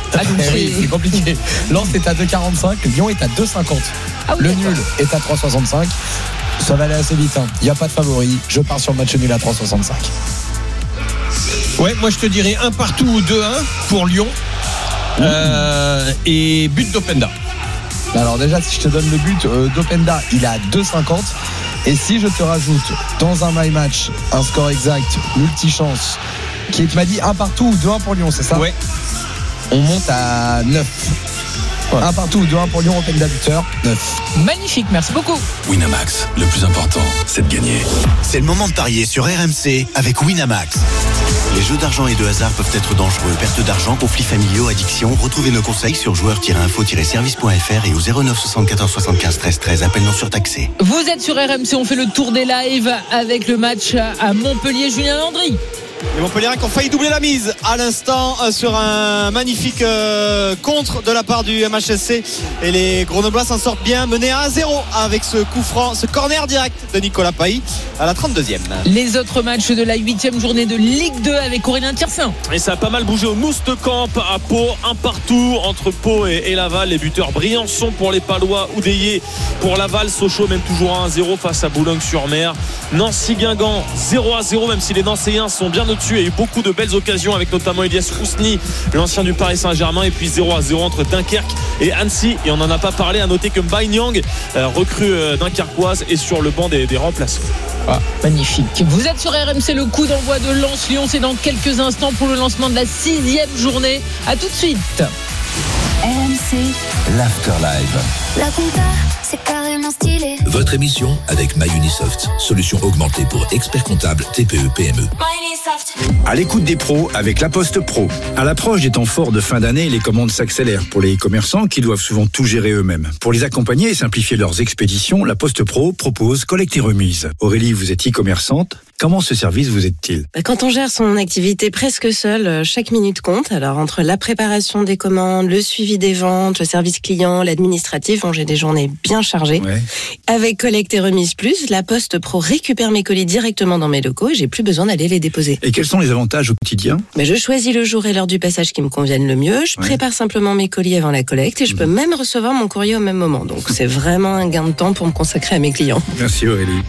Oui, c'est compliqué. Lens est à 2,45, Lyon est à 2,50. Le nul est à 3,65. Ça va aller assez vite. Il n'y a pas de favori. Je pars sur le match nul à 3,65. Ouais, moi je te dirais 1 partout ou 2-1 pour Lyon. Et but d'Openda. Alors déjà, si je te donne le but d'Openda, il est à 2,50. Et si je te rajoute dans un my match un score exact, multi-chance, qui m'a dit 1 partout ou 2-1 pour Lyon, c'est ça? Ouais. On monte à 9. Ouais. 1 partout ou 2-1 pour Lyon, Openda buteur, 9. Magnifique, merci beaucoup. Winamax, le plus important, c'est de gagner. C'est le moment de parier sur RMC avec Winamax. Les jeux d'argent et de hasard peuvent être dangereux. Perte d'argent, conflits familiaux, addiction. Retrouvez nos conseils sur joueurs-info-service.fr et au 09 74 75 13 13. Appel non surtaxé. Vous êtes sur RMC, on fait le tour des lives avec le match à Montpellier. Julien Landry. Les Montpelliérains qui ont failli doubler la mise à l'instant sur un magnifique contre de la part du MHSC, et les Grenoblois s'en sortent bien, menés à 1-0 avec ce coup franc, ce corner direct de Nicolas Pailly à la 32e. Les autres matchs de la 8e journée de Ligue 2 avec Aurélien Tiersin. Et ça a pas mal bougé au Noustecamp à Pau, un partout entre Pau et Laval. Les buteurs brillants sont pour les Palois, Oudéier pour Laval, Sochaux même toujours à 1-0 face à Boulogne-sur-Mer. Nancy-Guingamp 0-0, même si les Nancéens sont bien au-dessus. Il y a eu beaucoup de belles occasions avec notamment Elias Rousny, l'ancien du Paris Saint-Germain, et puis 0-0 entre Dunkerque et Annecy. Et on n'en a pas parlé, à noter que Mbaye-Niang, recrue dunkerquoise, est sur le banc des remplaçants. Ah, magnifique. Vous êtes sur RMC, le coup d'envoi de Lens-Lyon, c'est dans quelques instants pour le lancement de la 6e journée. À tout de suite. RMC, l'Afterlife. la compta, c'est carrément stylé. Votre émission avec MyUnisoft, solution augmentée pour experts comptables TPE PME. À l'écoute des pros avec La Poste Pro. À l'approche des temps forts de fin d'année, les commandes s'accélèrent pour les e-commerçants qui doivent souvent tout gérer eux-mêmes. Pour les accompagner et simplifier leurs expéditions, La Poste Pro propose collecte et remise. Aurélie, vous êtes e-commerçante. Comment ce service vous aide-t-il ? Quand on gère son activité presque seul, chaque minute compte. Alors entre la préparation des commandes, le suivi des ventes, le service client, l'administratif, j'ai des journées bien chargées. Ouais. Avec Collecte et Remise Plus, La Poste Pro récupère mes colis directement dans mes locaux et j'ai plus besoin d'aller les déposer. Et quels sont les avantages au quotidien ? Je choisis le jour et l'heure du passage qui me conviennent le mieux. Je prépare simplement mes colis avant la collecte et je peux même recevoir mon courrier au même moment. Donc c'est vraiment un gain de temps pour me consacrer à mes clients. Merci Aurélie.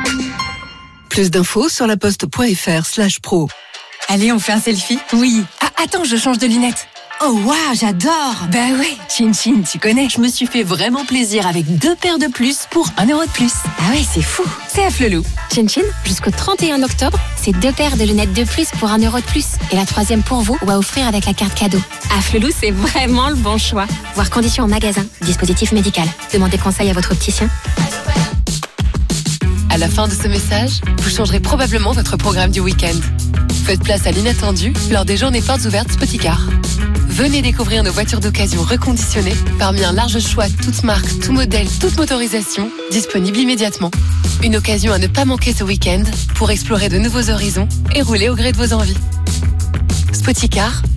Plus d'infos sur laposte.fr/pro. Allez, on fait un selfie ? Oui. Ah, attends, je change de lunettes. Oh waouh, j'adore. Bah ouais, Chin Chin, tu connais. Je me suis fait vraiment plaisir avec 2 paires de plus pour 1 euro de plus. Ah ouais, c'est fou. C'est à Flelou. Chin Chin, jusqu'au 31 octobre, c'est 2 paires de lunettes de plus pour 1 euro de plus. Et la 3e pour vous ou à offrir avec la carte cadeau. À Flelou, c'est vraiment le bon choix. Voir conditions en magasin. Dispositif médical. Demandez conseil à votre opticien. À la fin de ce message, vous changerez probablement votre programme du week-end. Faites place à l'inattendu lors des journées portes ouvertes Spoticar. Venez découvrir nos voitures d'occasion reconditionnées parmi un large choix, toutes marques, tout modèle, toute motorisation, disponible immédiatement. Une occasion à ne pas manquer ce week-end pour explorer de nouveaux horizons et rouler au gré de vos envies. Spoticar,